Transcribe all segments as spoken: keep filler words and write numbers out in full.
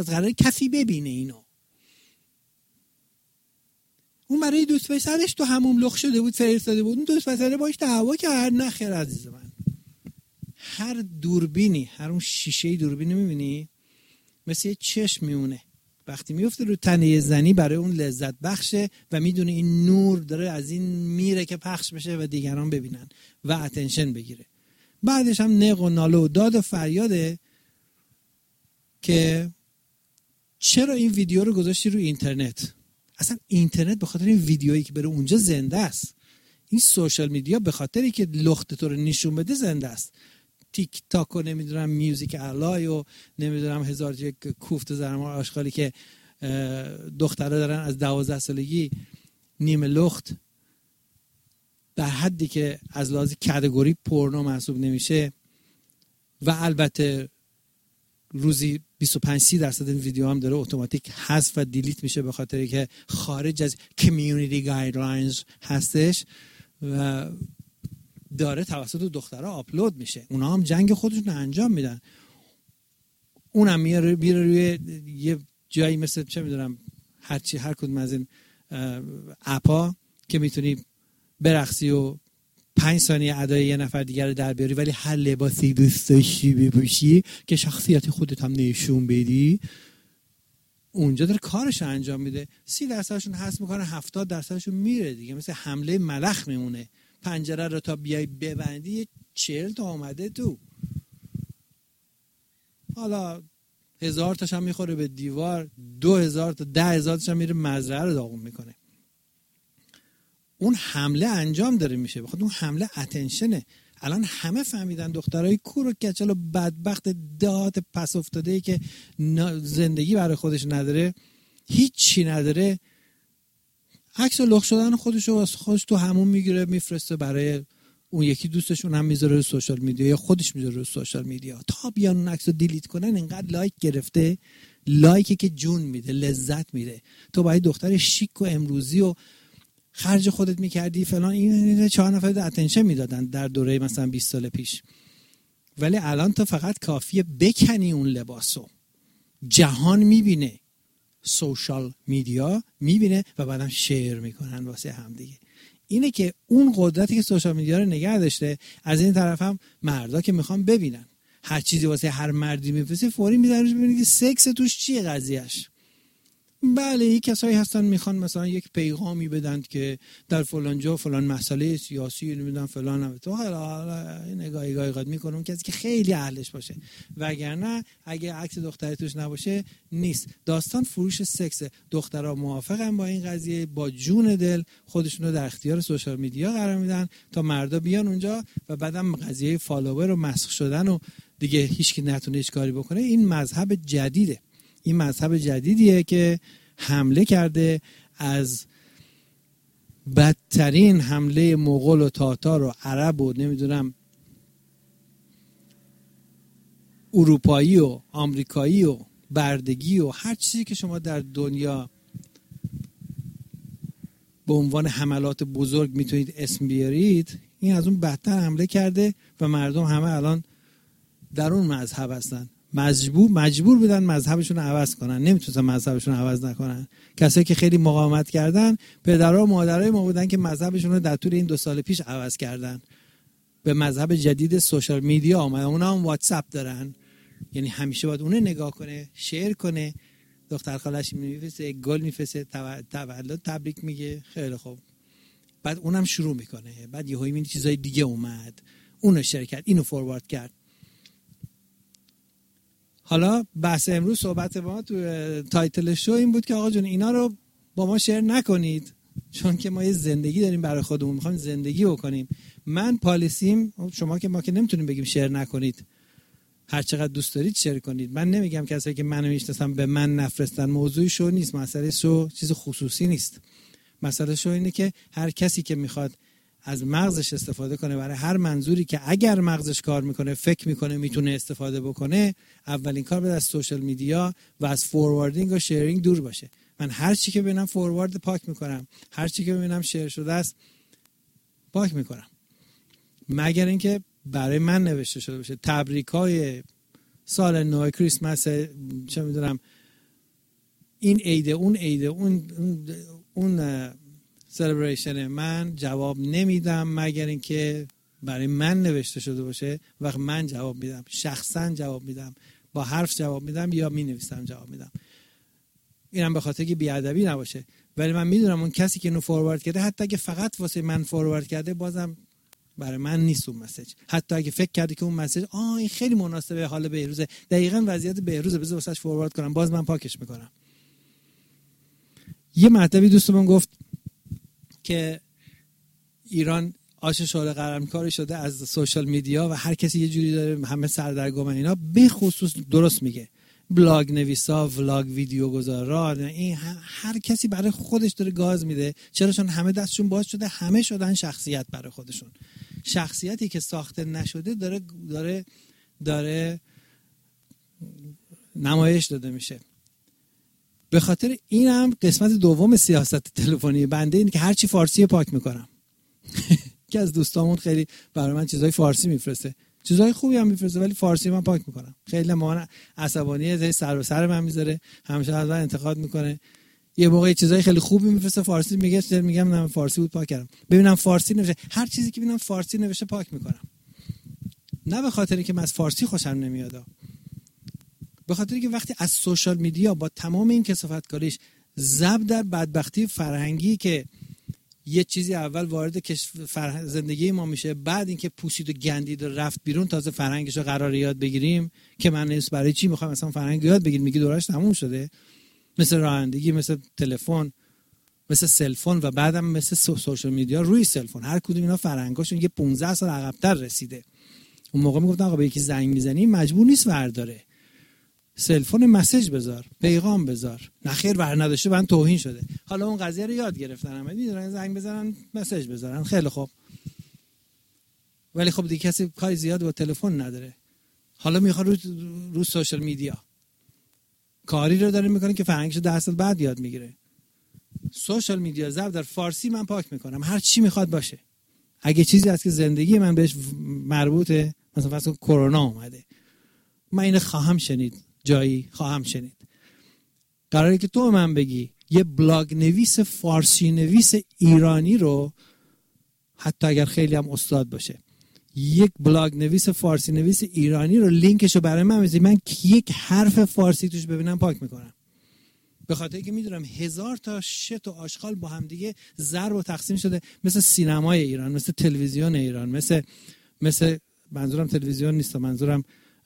پس قراره کسی ببینه اینو. اون برای دوست پسرش تو هموم لخ شده بود، فرستاده بود، اون دوست پسره باش دعوا کرد. نه خیر عزیز من، هر دوربینی، هر اون شیشه دوربینی میبینی مثل یه چشم میمونه، وقتی میفته رو تنه زنی برای اون لذت بخشه و میدونه این نور داره از این میره که پخش بشه و دیگران ببینن و اتنشن بگیره. بعدش هم نق و ناله و داد و فریاده که چرا این ویدیو رو گذاشتی رو اینترنت. اصلا اینترنت به خاطر این ویدیویی که بره اونجا زنده است. این سوشال میدیا به خاطری که لخت تو رو نشون بده زنده است. تیک تاک و نمیدونم میوزیک الای و نمیدونم هزار یک کوفت زرمار آشغالی که دخترها دارن از دوازده سالگی نیمه لخت در حدی که از لحاظ کاتگوری پورنو محسوب نمیشه و البته روزی بیست و پنج سی درصد این ویدیو هم داره اتوماتیک حذف و دیلیت میشه به خاطری که خارج از کمیونیتی گایدلاینز هستش و داره توسط دخترها آپلود میشه. اونا هم جنگ خودشون رو انجام میدن. اونم میره بیره روی یه جایی مثل چه میدونم هرچی هر کدوم از این اپا که میتونی برقصی و پنج ثانیه ادای یه نفر دیگر رو در بیاری ولی هر لباسی دوست داشتی بپوشی که شخصیت خودت هم نشون بدی، اونجا داره کارش انجام میده. سی درصدشون حذف میکنه، هفتاد درصدشون میره دیگه، مثل حمله ملخ میمونه. پنجره رو تا بیای ببندی چهل تا آمده تو، حالا هزار تاش هم میخوره به دیوار، دو هزار تا ده هزار تاش هم میره مزرعه رو داغون میکنه. اون حمله انجام داره میشه، بخاطر اون حمله اتنشنه. الان همه فهمیدن دخترای کور و کچل و بدبخت دهات پس افتاده ای که زندگی برای خودش نداره، هیچی نداره، عکس و لخ شدن خودش رو خودش تو همون میگیره میفرسته برای اون یکی دوستشون، هم میذاره رو سوشال میدیا یا خودش میذاره رو سوشال میدیا. تا بیان اون عکس رو دیلیت کنن اینقدر لایک گرفته، لایکی که جون میده، لذت میده. تو باید دختر شیک و امروزی و خرج خودت میکردی فلان، این چهار نفر اتنشن میدادن در دوره مثلا بیست سال پیش، ولی الان تو فقط کافیه بکنی اون لباسو، جهان میبینه، سوشال میدیا میبینه و بعدم شیر میکنن واسه هم دیگه. اینه که اون قدرتی که سوشال میدیا رو نگه داشته. از این طرف هم مردا که میخوان ببینن هر چیزی واسه هر مردی میفرسته فوری میذاره ببینید که سکس توش چیه قضیهش. بله یک کسایی هستن میخوان مثلا یک پیغامی بدن که در فلان جا فلان مسئله سیاسی نمیدونم فلان هم تو حالا نگاه نگاه قد میکنه اون کسی که خیلی اهلش باشه، وگرنه اگه عکس دختری توش نباشه نیست. داستان فروش سکس. دخترها موافقن با این قضیه، با جون دل خودشون رو در اختیار سوشال میدیا قرار میدن تا مردا بیان اونجا و بعدم قضیه فالوور و مسخ شدن و دیگه هیچکی نتونه هیچ کاری بکنه. این مذهب جدیده. این مذهب جدیدیه که حمله کرده، از بدترین حمله مغول و تاتار و عرب و نمیدونم اروپایی و آمریکایی و بردگی و هر چیزی که شما در دنیا به عنوان حملات بزرگ میتونید اسم بیارید، این از اون بدتر حمله کرده و مردم همه الان در اون مذهب هستن. مجبور مجبور بودن مذهبشون رو عوض کنن، نمیتونن مذهبشون رو عوض نکنن. کسایی که خیلی مقاومت کردن پدرها و مادرای ما بودن که مذهبشون رو در طول این دو سال پیش عوض کردن، به مذهب جدید سوشال میدیا آمدن. اونا هم واتساپ دارن، یعنی همیشه باید اون نگاه کنه، شیر کنه، دختر خالش میفرسته گل میفرسته، تولد تبریک میگه، خیلی خوب، بعد اونم شروع میکنه، بعد یهو میبینی چیزای دیگه اومد، اونو شیر کرد، اینو فوروارد کرد. حالا بحث امروز صحبت با ما تو تایتل شو این بود که آقا جون اینا رو با ما شیر نکنید، چون که ما یه زندگی داریم برای خودمون، میخوایم زندگی بکنیم. من پالیسیم، شما که ما که نمیتونیم بگیم شیر نکنید، هر چقدر دوست دارید شیر کنید. من نمیگم کسایی که منو میشناسن به من نفرستن، موضوع شو نیست، مسئله شو چیز خصوصی نیست. مسئله شو اینه که هر کسی که میخواد از مغزش استفاده کنه برای هر منظوری که اگر مغزش کار میکنه فکر میکنه میتونه استفاده بکنه، اولین کار باید از سوشال میدیا و از فورواردینگ و شیرینگ دور باشه. من هر چی که ببینم فوروارد پاک میکنم، هر چی که ببینم شیر شده است پاک میکنم، مگر اینکه برای من نوشته شده باشه تبریکای سال نو، کریسمس، چه میدونم این عیده اون عیده اون اون سلبریشن من جواب نمیدم مگر اینکه برای من نوشته شده باشه. وقت من جواب میدم، شخصا جواب میدم، با حرف جواب میدم یا می نویسم جواب میدم. اینم به خاطر که بیادبی نباشه. ولی من میدونم اون کسی که اینو فوروارد کرده، حتی اگه فقط واسه من فوروارد کرده، بازم برای من نیست اون مسیج. حتی اگه فکر کرده که اون مسیج آه این خیلی مناسبه حال بهروزه، دقیقاً وضعیت بهروزه، بذار واسش فوروارد کنم، باز من پاکش میکنم. یه مطلبی دوستمون گفت که ایران آش شعله قلمکاری شده از سوشال میدیا و هر کسی یه جوری داره همه سردرگم اینا. به خصوص درست میگه، بلاگ نویسا، ولاگ ویدیو گذارا، این هر کسی برای خودش داره گاز میده. چرا؟ چون همه دستشون باز شده، همه شدن شخصیت برای خودشون. شخصیتی که ساخته نشده داره داره داره نمایش داده میشه. به خاطر اینم قسمت دوم سیاست تلفنی بنده اینه که هرچی فارسی پاک میکنم. که از دوستامون خیلی برای من چیزای فارسی میفرسته، چیزای خوبی هم میفرسته، ولی فارسی من پاک میکنم. خیلی من عصبانیه، زیر سر به سر من میذاره، همیشه از من انتقاد میکنه. یه موقع چیزای خیلی خوبی میفرسته فارسی، میگه میگم نه فارسی بود پاک کردم. ببینم فارسی نوشته، هر چیزی که ببینم فارسی نوشته پاک میکنم. نه به خاطر که من از فارسی خوشم نمیاد، به خاطر که وقتی از سوشال میدیا با تمام این کثافتکاریش ضرب در بدبختی فرهنگی که یه چیزی اول وارد فرهنگ زندگی ما میشه، بعد اینکه پوسید و گندید و رفت بیرون، تازه فرهنگش رو قرار یاد بگیریم که من نیست برای چی میخوام اصلا فرهنگ یاد بگیریم، میگی دورش تموم شده، مثل رانندگی، مثل تلفن، مثل سلفون و بعدم مثل سوشال میدیا روی سلفون. هر کدوم اینا فرهنگاشون یه پانزده سال عقب‌تر رسیده. اون موقع میگفتن آقا به یکی زنگ میزنی مجبور نیست ورداره، سلفون مسیج بذار، پیغام بذار، نخیر ور نداشته من توهین شده. حالا اون قضیه رو یاد گرفتن، همه میدونن زنگ بزنن مسیج بذارن، خیلی خوب. ولی خب دیگه کسی کاری زیاد با تلفن نداره، حالا میخواد رو رو سوشال میدیا کاری رو داره میکنه که فرهنگش ده سال بعد یاد میگیره. سوشال میدیا ضرب در فارسی من پاک میکنم، هر چی میخواد باشه. اگه چیزی هست که زندگی من بهش مربوطه، مثلا فرض کرونا اومده، من اینو خواهم شنید، جایی خواهم شنید. قراره که تو من بگی یه بلاگ نویس فارسی نویس ایرانی رو، حتی اگر خیلی هم استاد باشه، یک بلاگ نویس فارسی نویس ایرانی رو لینکشو برای من بذاری، من یک حرف فارسی توش ببینم پاک میکنم. به خاطر که میدونم هزار تا شت و آشغال با هم دیگه ضرب و تقسیم شده، مثل سینمای ایران، مثل تلویزیون ایران، مثل مثل منظورم تلویزیون نیست، منظورم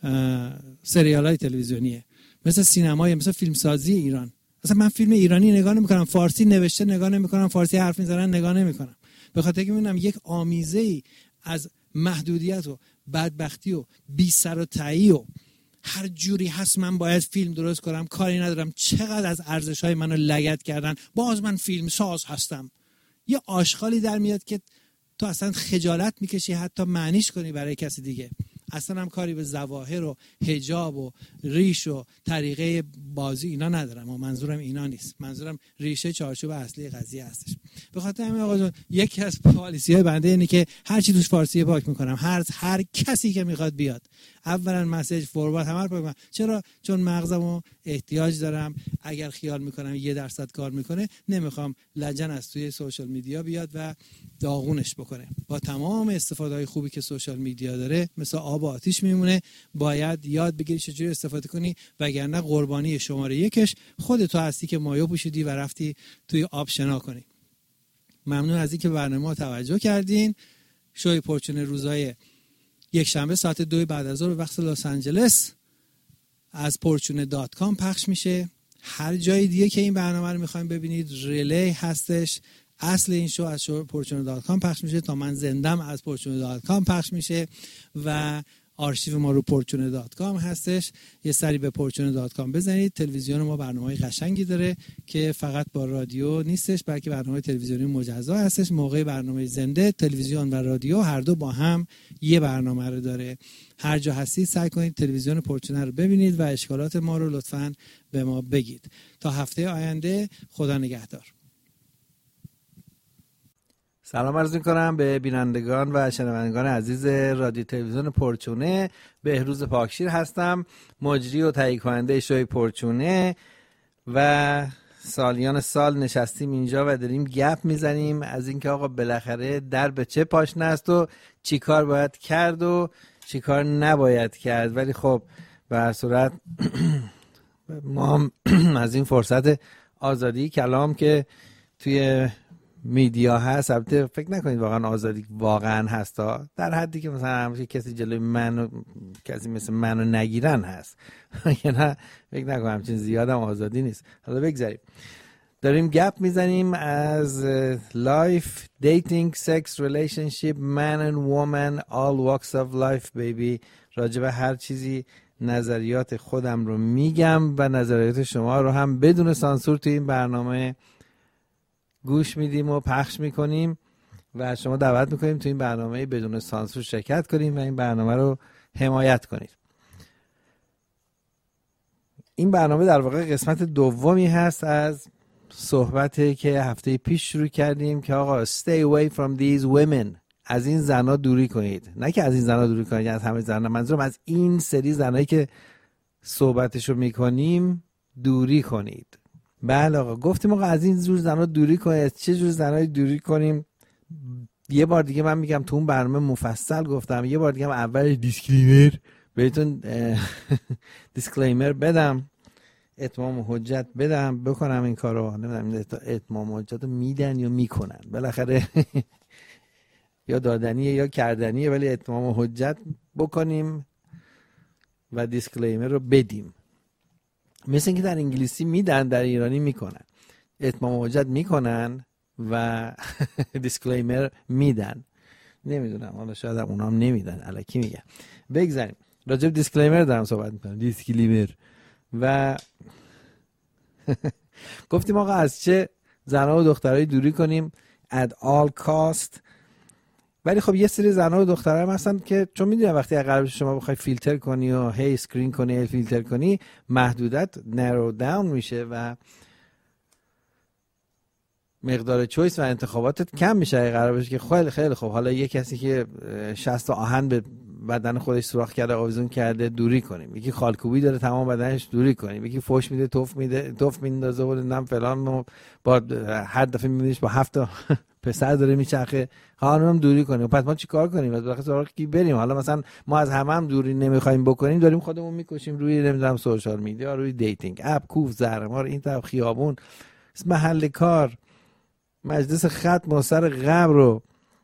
سریالای تلویزیونیه، مثل سینمای، مثل فیلمسازی ایران. اصلا من فیلم ایرانی نگاه نمی‌کنم، فارسی نوشته نگاه نمی‌کنم، فارسی حرف می‌زنن نگاه نمی‌کنم. به خاطر که می‌بینم یک آمیزه‌ای از محدودیت و بدبختی و بی سر و تهی و هر جوری هست من باید فیلم درست کنم، کاری ندارم، چقدر از ارزش‌های منو لگد کردن، باز من فیلم ساز هستم. یه آشغالی در میاد که تو اصلا خجالت میکشی حتی معنیش کنی برای کسی دیگه. اصلا هم کاری به ظواهر و حجاب و ریش و طریقه بازی اینا ندارم و منظورم اینا نیست، منظورم ریشه چارچوب اصلی قضیه هستش. به خاطر همین آقا جان، یکی از پالیسی‌های بنده اینه که هر چی توش فارسی پاک میکنم، هر هر کسی که میخواد بیاد اولا مسیج فوروارد همه رو پاک میکنم. چرا؟ چون مغزمو احتیاج دارم. اگر خیال میکنم یه درصد کار میکنه، نمیخوام لجن از توی سوشال میدیا بیاد و داغونش بکنه. با تمام استفاده‌های خوبی که سوشال میدیا داره، مثل آب و آتیش میمونه. باید یاد بگیری چجوری استفاده کنی، وگرنه قربانی شماره یکش خودت تو هستی که مایو پوشیدی و رفتی توی آب شنا کنی. ممنون از اینکه برنامه ما توجه کردین. شوی پرچون روزهای یک شنبه ساعت دو بعد از ظهر به وقت لس آنجلس از پورچونه دات کام پخش میشه. هر جای دیگه که این برنامه رو میخوایم ببینید، ریلی هستش. اصل این شو از شو پورچونه دات کام پخش میشه، تا من زندم از پورچونه دات کام پخش میشه و آرشیو ما رو پورچونه دات کام هستش. یه سری به پورچونه دات کام بزنید. تلویزیون ما برنامه‌های قشنگی داره که فقط با رادیو نیستش، بلکه برنامه تلویزیونی مجزا هستش. موقع برنامه زنده تلویزیون و رادیو هر دو با هم یه برنامه رو داره. هر جا هستید سعی کنید تلویزیون پورچونه رو ببینید و اشکالات ما رو لطفاً به ما بگید. تا هفته آینده، خدا نگهدار. سلام عرض می‌کنم به بینندگان و شنوندگان عزیز رادیو تلویزیون پورچونه. بهروز پاکشیر هستم، مجری و تهیه کننده شوی پورچونه. و سالیان سال نشستیم اینجا و داریم گپ میزنیم از اینکه آقا بالاخره در به چه پاشنه است و چی کار باید کرد و چی کار نباید کرد. ولی خب به هر صورت ما هم از این فرصت آزادی کلام که توی میدیا هست، البته فکر نکنید واقعا آزادی واقعا هستا، در حدی که مثلا همیشه کسی جلوی منو کسی مثل منو نگیرن هست یا نه فکر نکنم همچین زیادم آزادی نیست. حالا بگذاریم داریم گپ میزنیم از لایف، دیتینگ، سکس، ریلیشنشیپ، من and woman, all walks of life baby. راجع به هر چیزی نظریات خودم رو میگم و نظریات شما رو هم بدون سانسور توی این برنامه گوش میدیم و پخش میکنیم و شما دعوت میکنیم توی این برنامه بدون سانسور شرکت کنیم و این برنامه رو حمایت کنید. این برنامه در واقع قسمت دومی هست از صحبتی که هفته پیش شروع کردیم که آقا stay away from these women، از این زنا دوری کنید. نه که از این زنا دوری کنید، از همه زنا، منظورم از این سری زنایی که صحبتشو میکنیم دوری کنید. بله آقا گفتیم آقا از این جور زنا دوری کنید. از چه جور زنایی دوری کنیم؟ یه بار دیگه من میگم تو اون برنامه مفصل گفتم، یه بار دیگه هم اول دیسکلیمر بهتون دیسکلیمر بدم، اتمام حجت بدم، بکنم این کارو. نمیدونم اتمام حجت رو میدن یا میکنن، بالاخره یا دادنیه یا کردنیه، ولی اتمام حجت بکنیم و دیسکلیمر رو بدیم. مثل اینکه در انگلیسی میدن در ایرانی میکنن، اتمام حجت میکنن و دیسکلیمر میدن. نمیدونم حالا شاید اونا هم نمیدن، الکی میگن. بگذاریم راجب دیسکلیمر دارم صحبت میکنم، دیسکلیمر. و گفتیم آقا از چه زنها و دخترایی دوری کنیم at all cost. ولی خب یه سری زنها و دخترها هم هستن که چون میدونی وقتی قرار شما بخوای فیلتر کنی و هی اسکرین کنی هی فیلتر کنی، محدودت نرو داون میشه و مقدار چویس و انتخاباتت کم میشه. اگه قرار باشه که خیلی خیلی خوب حالا یه کسی که شصت آهن به بدن خودش سوراخ کرده آویزون کرده دوری کنیم، یکی خالکوبی داره تمام بدنش دوری کنیم، یکی فوش میده توف میده توف میندازه و نم فلان، با هر دفعه میبینیش با هفت پسر داره میچرخه، خانم دوری کنیم. پس ما چیکار کنیم؟ از بخاطر سراغ کی بریم؟ حالا مثلا ما از همه هم دوری نمیخوایم بکنیم، داریم خودمون میکشیم روی نمیدونم سوشال میدیا، روی دیتینگ اپ، کوف، زهرمار، این طرف خیابون، محل کار، مجلس ختم و سر قبر رو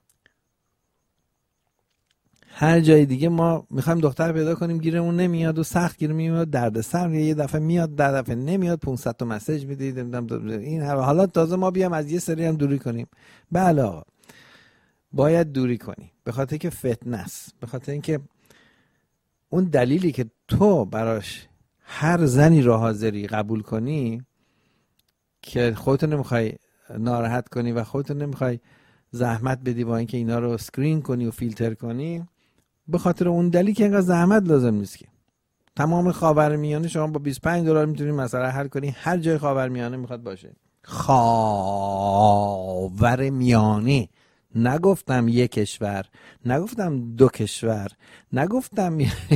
هر جای دیگه ما میخوایم دختر پیدا کنیم گیرمون نمیاد و سخت گیر میاد، دردسر یه دفعه میاد در دفعه نمیاد، پانصد تا مسیج میدید این حالا تازه ما بیام از یه سری هم دوری کنیم. بله آقا باید دوری کنی، به خاطر که فتنه است، به خاطر اینکه اون دلیلی که تو براش هر زنی رو حاضری قبول کنی که خودت نمیخوای ناراحت کنی و خودت نمیخوای زحمت بدی با اینکه اینا رو اسکرین کنی و فیلتر کنی، به خاطر اون دلیل که اینقدر زحمت لازم نیست. که تمام خاورمیانه شما با بیست و پنج دلار میتونید مسئله حل کنی، هر جای خاورمیانه میخواد باشه. خاورمیانه، نگفتم یک کشور، نگفتم دو کشور، نگفتم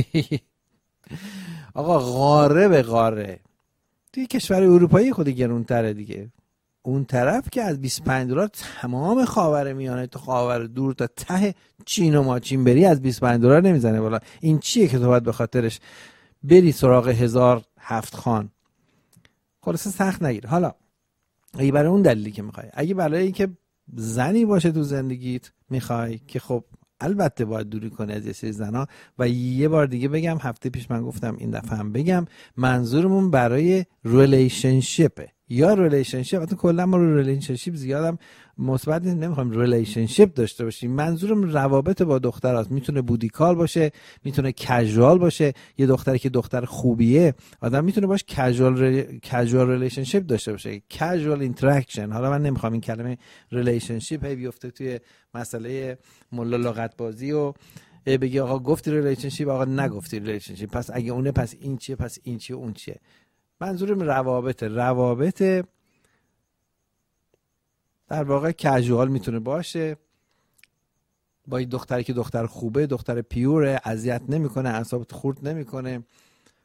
آقا قاره به قاره. توی کشور اروپایی خود گرونتره دیگه. اون طرف که از بیست و پنج دلار تمام خاورمیانه تا خاور دور تا ته چین و ماچین بری از بیست و پنج دلار نمیزنه بالا. این چیه که تو باید به خاطرش بری سراغ هزار هفت خان؟ خلاصه سخت نگیر. حالا اگه برای اون دلیلی که میخوای، اگه برای این که زنی باشه تو زندگیت میخوای، که خب البته باید دوری کنی از یه سری زنا. و یه بار دیگه بگم، هفته پیش من گفتم این دفعه هم بگم، منظورمون برای ریلیشنشیپه یا ریلیشنشیپ. البته کلا ما رو ریلیشنشیپ زیادم مثبت نمیخوایم ریلیشنشیپ داشته باشیم. منظورم روابط با دختراست. میتونه بودیکال باشه، میتونه کژوال باشه. یه دختری که دختر خوبیه آدم میتونه باش کژوال ری... کژوال ریلیشنشیپ داشته باشه، کژوال اینتراکشن. حالا من نمیخوام این کلمه ریلیشنشیپ هی بیفته توی مسئله ملا لغت بازی و بگی آقا گفتی ریلیشنشیپ، آقا نگفتی ریلیشنشیپ، پس اگه اونه پس این چیه، پس این چیه، اون چیه. منظورم روابط روابط در واقع کژوال میتونه باشه با این دختری که دختر خوبه، دختر پیوره، اذیت نمیکنه، اعصابت خورد نمیکنه،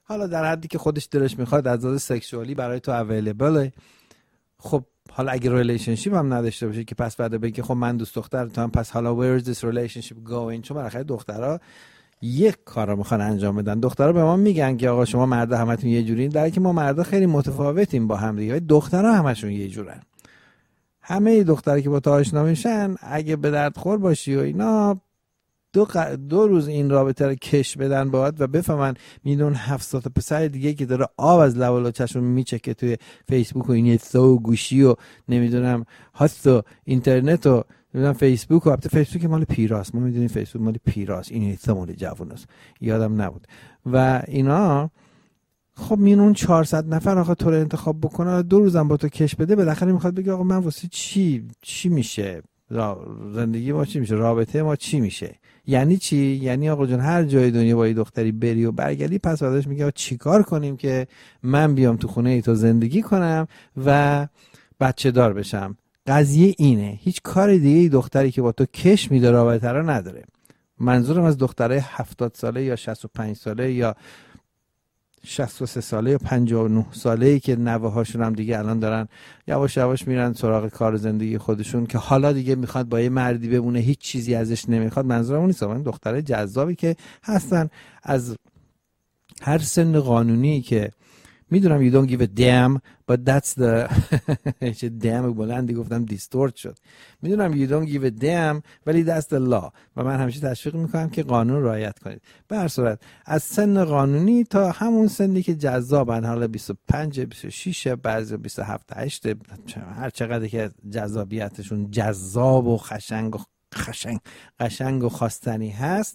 حالا در حدی که خودش دلش میخواد از لحاظ سکشوالی برای تو اویلیبله. خب حالا اگه ریلیشنشیپ هم نداشته باشه که پس بعد بگی خب من دوست دختر تو هم، پس حالا where is this relationship going؟ چون بالاخره دخترها یک کار رو میخوان انجام بدن. دخترها به ما میگن که آقا شما مردا همتون یه جورین، در حالی که ما مردا خیلی متفاوتیم با هم دیگه. دخترها همشون یه جورن. همه دخترایی که با تو آشنا میشن اگه به درد خور باشی و اینا دو, ق... دو روز این رابطه رو کش بدن باهات و بفهمن میدون هفتاد پسر دیگه که داره آب از لب و لوچشون میچکه توی فیسبوک و این سو گوشی و نمیدونم هاست و اینترنت و نمیدونم فیسبوک و البته فیسبوک مال پیراست، ما میدونیم فیسبوک مال پیراست، این ایسا مال جووناست، یادم نبود و اینا. خب میون چهارصد نفر آقا تو رو انتخاب بکنه، دو روزم با تو کش بده، بالاخره میخواد بگه آقا من واسه چی چی میشه زندگی ما، چی میشه رابطه ما، چی میشه. یعنی چی؟ یعنی آقا جون هر جای دنیا با یه دختری بری و برگردی، پس بعدش میگه آقا چیکار کنیم که من بیام تو خونه ای تو زندگی کنم و بچه دار بشم. قضیه اینه، هیچ کار دیگه ای دختری که با تو کش میده رابطه رو نداره. منظورم از دخترای هفتاد ساله یا شصت و پنج ساله یا شصت و سه ساله یا پنجاه و نه ساله‌ای که نوه‌هاشون هم دیگه الان دارن یواش یواش میرن سراغ کار زندگی خودشون، که حالا دیگه میخواد با یه مردی بمونه، هیچ چیزی ازش نمیخواد. منظورم اون نیست، من دختره جذابی که هستن از هر سن قانونی که میدونم you don't give a damn but that's the چه damn بلندی گفتم دیستورت شد. میدونم you don't give a damn ولی that's the law و من همیشه تشویق میکنم که قانون رعایت کنید. به هر صورت از سن قانونی تا همون سنی که جذابن، حالا بیست و پنج بیست و شش بعضی بیست و هفت هشت، هر چقدر که جذابیتشون جذاب و خشنگ و خشنگ قشنگ و خواستنی هست،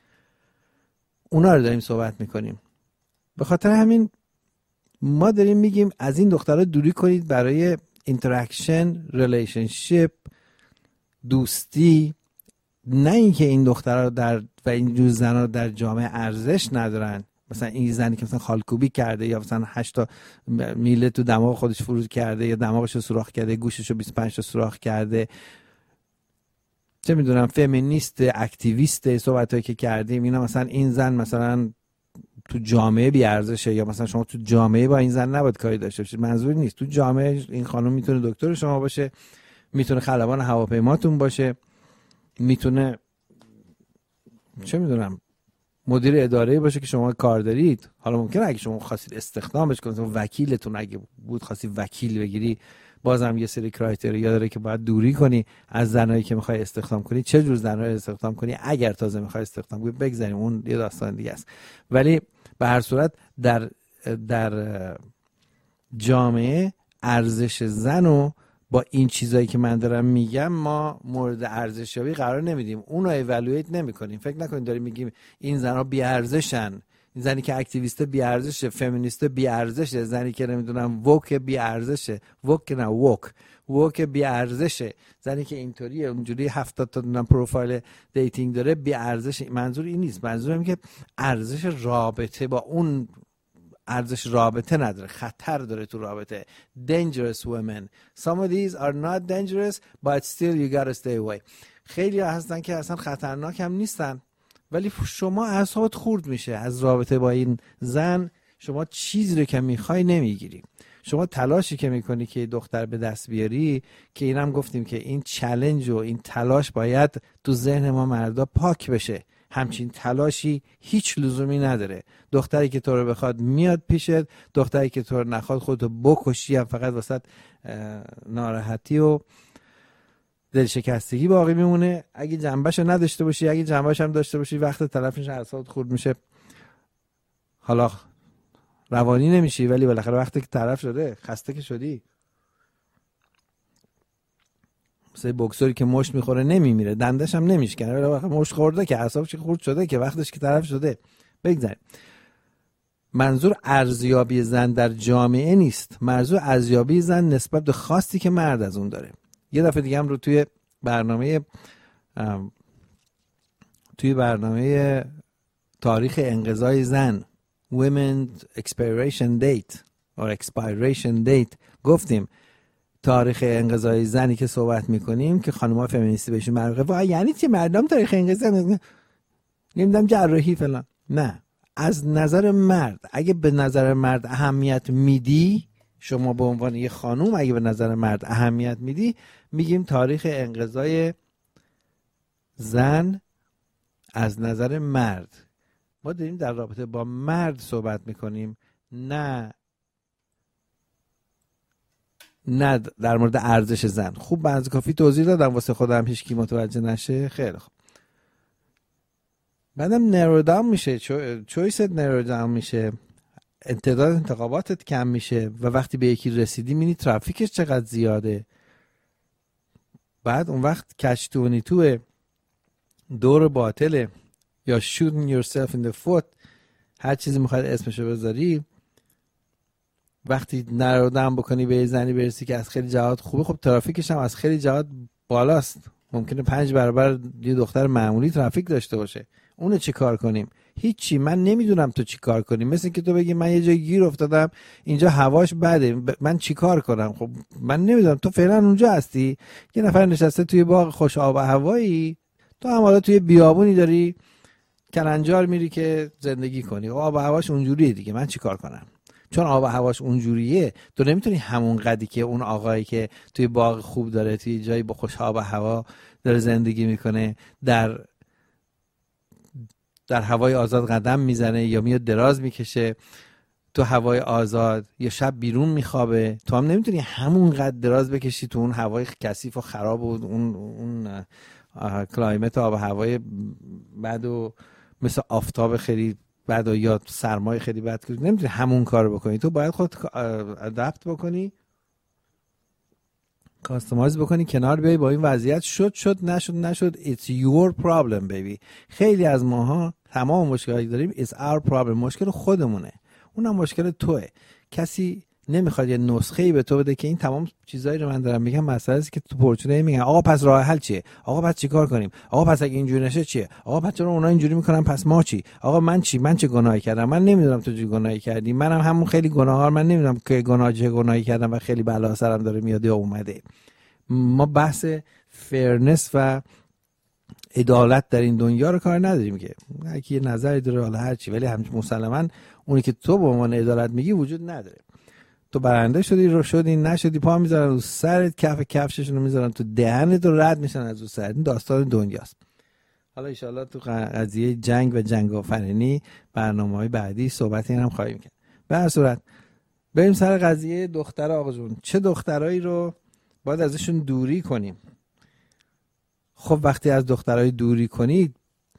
اونا رو داریم صحبت میکنیم. به خاطر همین ما داریم میگیم از این دخترها دوری کنید برای اینتراکشن، ریلیشنشیپ، دوستی. نه اینکه این دخترها در و این جور زنها در جامعه ارزش ندارن، مثلا این زنی که مثلا خالکوبی کرده یا مثلا هشت تا میله تو دماغ خودش فرود کرده یا دماغش رو سوراخ کرده، گوشش رو بیست و پنج تا سوراخ کرده، چه میدونم فمینیست، اکتیویست، صحبتایی که کردیم اینا، مثلا این زن مثلا تو جامعه بی ارزشه یا مثلا شما تو جامعه با این زن نباید کاری داشته باشید. منظور نیست. تو جامعه این خانم میتونه دکتر شما باشه، میتونه خلبان هواپیماتون باشه، میتونه چه میدونم مدیر اداره باشه که شما کار دارید. حالا ممکنه اگه شما خواستید استخدامش کنید، وکیلتون اگه بود خواستی وکیل بگیری، بازم یه سری کرایتریا داره که باید دوری کنی از زنایی که میخوای استخدام کنی. چه جور زنایی استخدام کنی اگر تازه میخوای استخدام کنی بگذاریم، اون یه داستان دیگه است. ولی به هر صورت در در جامعه ارزش زنو با این چیزایی که من دارم میگم ما مورد ارزشیابی قرار نمیدیم، اون رو ایوالویت نمیکنیم. فکر نکنید داریم میگیم این زنا بی ارزشن، این زنی که اکتیویست بی ارزشه، فمینیست بی ارزشه، زنی که نمیدونم ووک بی ارزشه، ووک نه ووک ووک بی ارزشه، زنی که اینطوریه اونجوری هفتاد تا دونم پروفایل دیتینگ داره بی ارزشه. منظور این نیست، منظورم که ارزش رابطه با اون ارزش رابطه نداره، خطر داره تو رابطه. dangerous women, some of these are not dangerous but still you gotta stay away. خیلی هستن که اصلا خطرناک هم نیستن ولی شما اعصابت خورد میشه از رابطه با این زن، شما چیزی رو که میخوای نمیگیری، شما تلاشی که میکنی که دختر به دست بیاری، که اینم گفتیم که این چالش و این تلاش باید تو ذهن ما مردا پاک بشه. همچین تلاشی هیچ لزومی نداره. دختری که تو رو بخواد میاد پیشت، دختری که تو رو نخواد خودتو بکشی هم فقط واسه ناراحتی و دلشکستگی باقی میمونه. اگه جنبهشو نداشته باشی، اگه جنبهش هم داشته باشی، وقت طرفش اعصابت خورد میشه، حالا روانی نمیشی ولی بالاخره وقتی که طرف شده خسته که شدی. مثل بوکسوری که مشت میخوره نمیمیره، دندش هم نمیشکنه، ولی وقتی مشت خورده که اعصابش خورد شده که وقتش که طرف شده. بگذاریم. منظور ارزیابی زن در جامعه نیست، منظور ارزیابی زن نسبت به خواستی که مرد از اون داره. یه دفعه دیگه هم رو توی برنامه توی برنامه تاریخ انقضای زن Women Expiration Date or Expiration Date گفتیم تاریخ انقضای زنی که صحبت میکنیم که خانم‌ها فمینیستی بهشون معروفه. وای یعنی چی مردم تاریخ انقضا نمیدونم جراحی فلان. نه، از نظر مرد اگه به نظر مرد اهمیت میدی، شما به عنوان یه خانوم اگه به نظر مرد اهمیت میدی، میگیم تاریخ انقضای زن از نظر مرد. ما داریم در رابطه با مرد صحبت میکنیم، نه نه در مورد ارزش زن. خوب بنز کافی توضیح دادم واسه خودم، هیچ کی متوجه نشه. خیلی خوب. بعدم نرو داون میشه، چویست نرو داون میشه، تعداد انتخاباتت کم میشه و وقتی به یکی رسیدی میبینی ترافیکش چقدر زیاده. بعد اون وقت کچ بیست و دو دور باطله یا shooting yourself in the foot، هر چیزی میخواد اسمشو بذاری. وقتی نرو داون بکنی به یه زنی برسی که از خیلی جهات خوبه، خب ترافیکش هم از خیلی جهات بالاست، ممکنه پنج برابر یه دختر معمولی ترافیک داشته باشه. اونو چی کار کنیم؟ هیچی. من نمیدونم تو چی کار کنیم. مثل که تو بگی من یه جای گیر افتادم اینجا هواش بده، من چی کار کنم؟ خب من نمیدونم. تو فعلا اونجا هستی، یه نفر نشسته توی باغ خوش آب و هوایی، تو هم حالا توی بیابونی داری کلنجار میری که زندگی کنی. آب و هواش اونجوریه دیگه، من چی کار کنم؟ چون آب و هواش اونجوریه تو نمیتونی همون قدی که اون آقایی که توی باغ خوب داره، توی جایی با خوش آب و هوا داره زندگی میکنه، در در هوای آزاد قدم میزنه یا میاد دراز میکشه تو هوای آزاد یا شب بیرون میخوابه، تو هم نمیتونی همون قد دراز بکشی تو اون هوای کثیف و خراب و اون اون کلایمت آب و هوای بد و مثل آفتاب خیلی بد و یا سرمای خیلی بد، نمیتونی همون کارو بکنی. تو باید خود ادپت بکنی، کاستماایز بکنی، کنار بیای با این وضعیت. شد شد نشد نشد it's your problem baby. خیلی از ماها تمام مشکلاتی داریم it's our problem، مشکل خودمونه، اونم مشکل توئه. کسی نمیخواد یه نسخه‌ای به تو بده که این تمام چیزایی رو من دارم میگم مسئله است که تو پرچونه میگن آقا پس راه حل چیه؟ آقا پس چیکار کنیم؟ آقا پس اگه اینجوری نشه چیه؟ آقا پس چرا اونا اینجوری میکنن پس ما چی؟ آقا من چی؟ من چه گناهی کردم؟ من نمیدونم تو چه گناهی کردی، منم هم همون خیلی گناهکار، من نمیدونم که گناه چه گناهی کردم و خیلی بلا سرم داره میاد یا اومده. ما بحث فرنس و عدالت در این دنیا رو کار نداریم که هر کی نظری داره حالا هر چی، ولی همین مسلماً اونی که تو به عنوان عدالت میگی وجود نداره. تو برنده شدی رو شدی نشدی، پا میذارن رو سرت، کف کفششون رو میذارن تو دهنت و رد میشن از رو سرت. این داستان دنیاست. حالا ان شاءالله تو قضیه جنگ و جنگ آفرینی برنامه‌های بعدی صحبتی هم خواهیم کرد. به هر صورت بریم سر قضیه دختر آقا جون. چه دخترایی رو باید ازشون دوری کنیم؟ خب وقتی از دخترای دوری کنید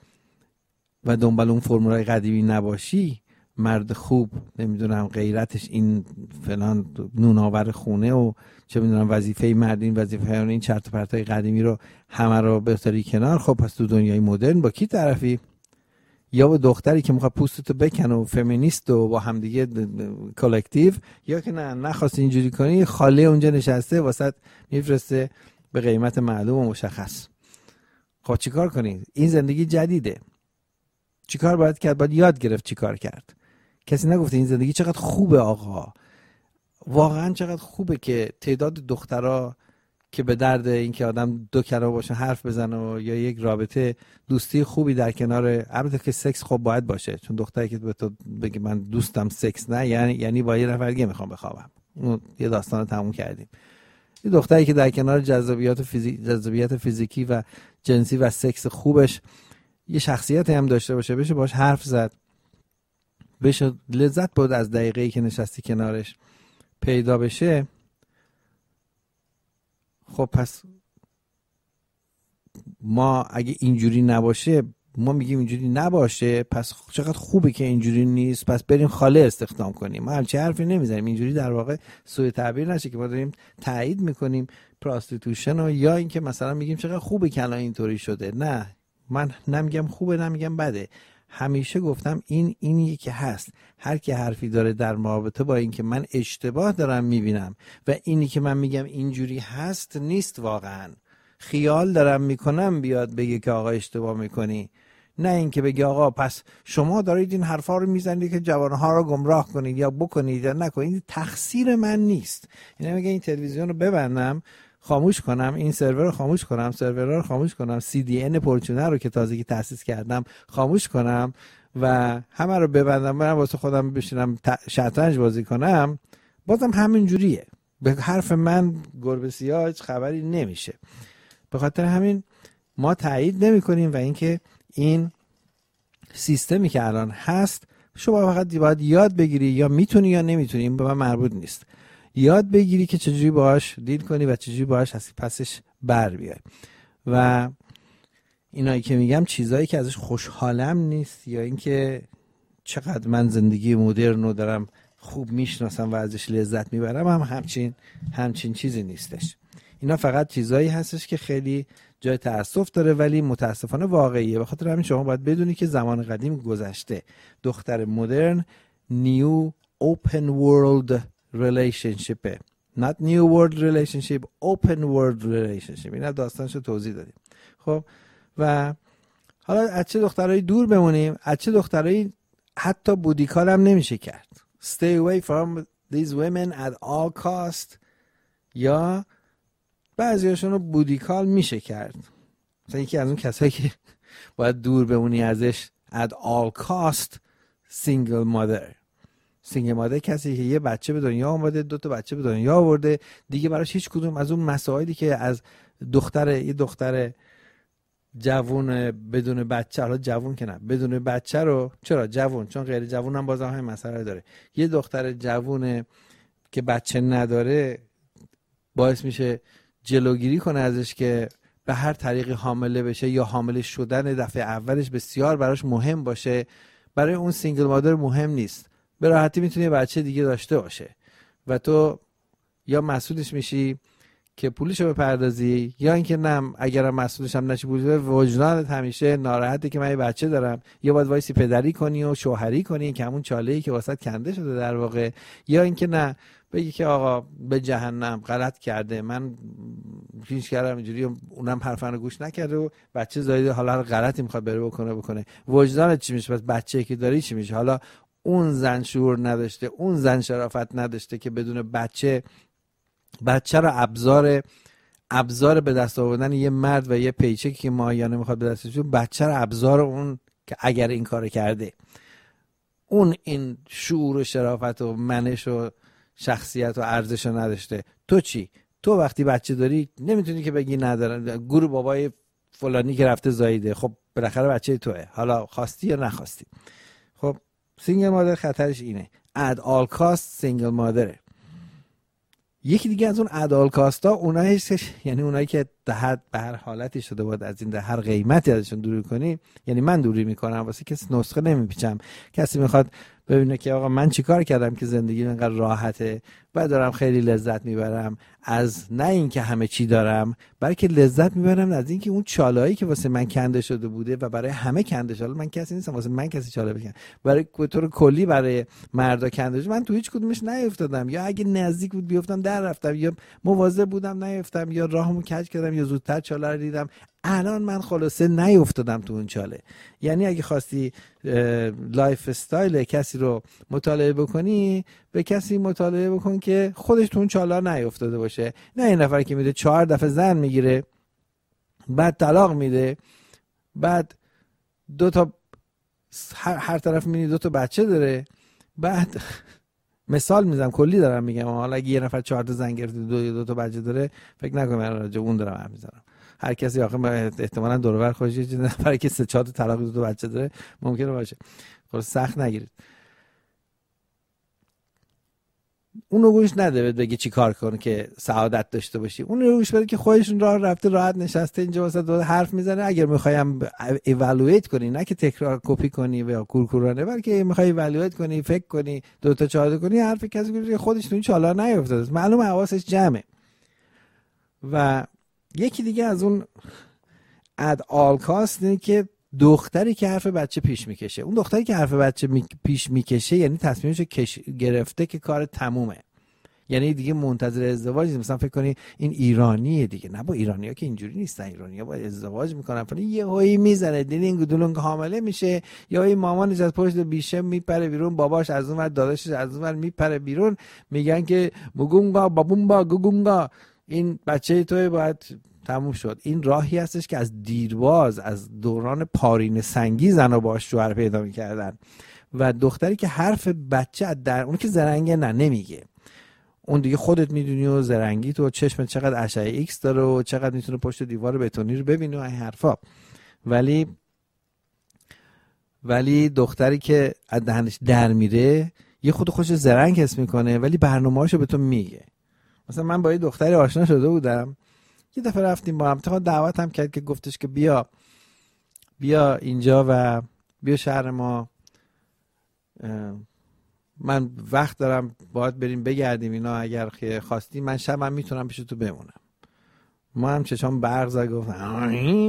و دنبال اون فرمولای قدیمی نباشی، مرد خوب نمیدونم غیرتش این فلان نوناور خونه و چه میدونم وظیفه مردین وظیفه این چرت و پرتای قدیمی رو همه رو بذاری کنار، خب پس تو دنیای مدرن با کی طرفی؟ یا با دختری که میخواد پوستتو بکنه و فمینیست و با همدیگه کلکتیو، یا که نه نخواست اینجوری کنی، خاله اونجا نشسته واسط میفرسته به قیمت معلوم و مشخص. خب چیکار کنید؟ این زندگی جدیده. چیکار باید کرد؟ باید یاد گرفت چیکار کرد. کسی نگفته این زندگی چقدر خوبه آقا. واقعا چقدر خوبه که تعداد دخترها که به درد این که آدم دو کلمه باشن حرف بزنه و یا یک رابطه دوستی خوبی در کنار، البته که سکس خب باید باشه، چون دختری که به تو بگه من دوستم سکس نه، یعنی یعنی با یه نفر دیگه میخوام بخوابم، اون یه داستان تموم کردیم. یه دختری که در کنار جذابیت فیزیک جذابیت فیزیکی و جنسی و سکس خوبش یه شخصیت هم داشته باشه، بشه باش حرف زد، بشه لذت برد از دقیقه‌ای که نشستی کنارش پیدا بشه. خب پس ما اگه اینجوری نباشه، ما میگیم اینجوری نباشه، پس چقدر خوبه که اینجوری نیست، پس بریم خاله استخدام کنیم. ما همچه حرفی نمیزنیم. اینجوری در واقع سوء تعبیر نشه که ما داریم تایید میکنیم پراستیتوشن و یا اینکه مثلا میگیم چقدر خوبه که الان اینطوری شده. نه، من نمیگم خوبه نمیگم بده. همیشه گفتم این اینیه که هست. هر کی حرفی داره در رابطه با این که من اشتباه دارم میبینم و اینی که من میگم اینجوری هست نیست، واقعا خیال دارم میکنم، بیاد بگه که آقا اشتباه میکنی. نه اینکه بگه آقا پس شما دارید این حرفا رو میزنید که جوانها رو گمراه کنید یا بکنید یا نکنید. این تقصیر من نیست. اینا میگه این تلویزیون رو ببندم خاموش کنم، این سرور رو خاموش کنم، سرور رو خاموش کنم، سی دی ان پورچونه رو که تازگی تأسیس کردم خاموش کنم و همه رو ببندم برم واسه خودم بشینم شطرنج بازی کنم، بازم همین جوریه. به حرف من گربه سیاه هیچ خبری نمیشه. به خاطر همین ما تایید نمی کنیم و اینکه این سیستمی که الان هست شما فقط باید یاد بگیری، یا میتونی یا نمیتونی، این به من مربوط نیست. یاد بگیری که چجوری باهاش دیل کنی و چجوری باهاش از پسش بر بیای. و اینایی که میگم چیزایی که ازش خوشحالم نیست یا اینکه چقدر من زندگی مدرن رو دارم خوب میشناسم و ازش لذت میبرم هم همچین همچین چیزی نیستش. اینا فقط چیزایی هستش که خیلی جای تأسف داره ولی متاسفانه واقعیه. به خاطر همین شما باید بدونی که زمان قدیم گذشته. دختر مدرن نیو اوپن ورلد ریلیشنشیپه، not new world relationship، open world relationship. اینا داستانشو توضیح دادیم. خب و حالا از چه دخترایی دور بمونیم، از چه دخترایی حتی بودیکال هم نمیشه کرد. Stay away from these women at all cost. یا بعضیاشون رو بودیکال میشه کرد. مثلا یکی از اون کسایی که باید دور بمونی ازش at all cost، single mother. single mother کسی که یه بچه به دنیا آورده، دو تا بچه به دنیا آورده، دیگه براش هیچ کدوم از اون مسائلی که از دختر یه دختر جوون بدون بچه، حالا جوون که نه بدون بچه رو، چرا جوون؟ چون غیر جوون هم بازم همین مسئله داره. یه دختر جوون که بچه نداره باعث میشه جلوگیری کنه ازش که به هر طریقی حامله بشه یا حامله شدن دفعه اولش بسیار براش مهم باشه. برای اون سینگل مادر مهم نیست، به راحتی میتونه یه بچه دیگه داشته باشه و تو یا مسئولش میشی که پولشو بپردازی، یا اینکه نه اگرم مسئولش هم نشی پولش وجدانت همیشه ناراحته که من یه بچه دارم، یا باید وایسی پدری کنی و شوهری کنی که همون چاله‌ای که واسط کنده شده در واقع، یا اینکه نه بگی که آقا به جهنم غلط کرده، من پیش کردم اینجوری، اونم حرفانو گوش نکرده و بچه زایده، حالا هر غلطی میخواد بره بکنه بکنه. وجدانت چی میشه؟ بس بچه‌ای که داری چی میشه؟ حالا اون زن شعور نداشته، اون زن شرافت نداشته که بدون بچه بچه رو ابزار ابزار به دست آوردن یه مرد و یه پیچکی که ماهیانه میخواد به دستش بیاره، بچه رو ابزار اون که اگر این کارو کرده، اون این شعور و شرافت و منش و شخصیت و ارزش رو نداشته. تو چی؟ تو وقتی بچه داری نمیتونی که بگی ندارم، گور بابای فلانی که رفته زاییده، خب بالاخره بچه توئه، حالا خواستی یا نخواستی. خب سینگل مادر خطرش اینه، at all cost سینگل مادره. یکی دیگه از اون ادال کاستا اونایی یعنی اونایی که در به هر حالتی شده بود از این در هر قیمتی ازشون دوری کنی، یعنی من دوری میکنم واسه کسی نسخه نمیپیچم. کسی میخواد ببینه که آقا من چیکار کردم که زندگی اینقدر راحته و دارم خیلی لذت میبرم از نه اینکه همه چی دارم، بلکه لذت میبرم از اینکه اون چالهایی که واسه من کنده شده بوده و برای همه کنده شده، من کسی نیستم واسه من کسی چاله بکنه، برای طور کلی برای مردا کنده شده، من تو هیچ کدومش نیافتادم، یا اگه نزدیک بود بیافتم در رفتم، یا مواظب بودم نیافتم، یا راهمو کج کردم، یا زودتر چاله رو دیدم. الان من خلاصه نیافتادم تو اون چاله. یعنی اگه خواستی لایف استایل کسی رو مطالعه بکنی، به کسی مطالعه بکن که خودش تو اون چاله نیافتاده باشه، نه این نفر که میده چهار دفعه زن میگیره، بعد طلاق میده، بعد دو تا هر, هر طرف میبینی دو تا بچه داره، بعد مثال میزنم کلی دارم میگم، حالا اگه یه نفر چهار تا زن گرفته دو دو تا بچه داره، فکر نکنم من راجع اون دارم حرف میزنم. هر کسی آخه احتمالاً دور و بر خودش یه نفری که سه چهار تا طلاق دو تا بچه داره ممکنه باشه. خب سخت نگیرید. اون رو گوش نده بگی چی کار کنه که سعادت داشته باشی، اون رو گوش بده که خودشون راه رفته راحت نشسته اینجا واسه دو حرف میزنه. اگر میخوایم ایوالویت کنی، نه که تکرار کپی کنی و کورکورانه، بلکه میخوای ایوالویت کنی، فکر کنی، دو تا چهار تا کنی، حرف کسی که خودش تو این چالا نیافتاده، معلومه حواسش جمعه. و یکی دیگه از اون اد آل کاست اینه که دختری که حرف بچه پیش میکشه. اون دختری که حرف بچه می... پیش میکشه یعنی تصمیمش کش... گرفته که کار تمومه، یعنی دیگه منتظر ازدواج نیست. مثلا فکر کنی این ایرانیه دیگه، نه با ایرانی‌ها که اینجوری نیستن، ایرانی‌ها با ازدواج میکنن فلان، یه هویی میزنه دلینگ دولونگ حامله میشه، یا این مامانش از پشت بیشه میپره بیرون، باباش از اون ور، داداشش از اون ور میپره بیرون، میگن که بگونگا بابونگا گوگونگا این بچه توی باید تموم شد. این راهی هستش که از دیرباز از دوران پارین سنگی زنا باش شوهر پیدا میکردن و دختری که حرف بچه در اون که زرنگه نه نمیگه، اون دیگه خودت میدونی و زرنگی تو چشم چقدر اشعه ایکس داره و چقدر میتونه پشت دیوار بتونی رو ببینه و این حرفا. ولی ولی دختری که از دهنش در میره یه خود خوش زرنگ حس میکنه ولی برنامه‌اشو به تو میگه. مثلا من با یه دختری آشنا شده بودم، یه دفعه رفتیم با هم، تا دعوت هم کرد که گفتش که بیا بیا اینجا و بیا شهر ما، من وقت دارم باید بریم بگردیم اینا، اگر که خواستی من شبم میتونم پیش تو بمونم. ما هم چشام برق زد گفتم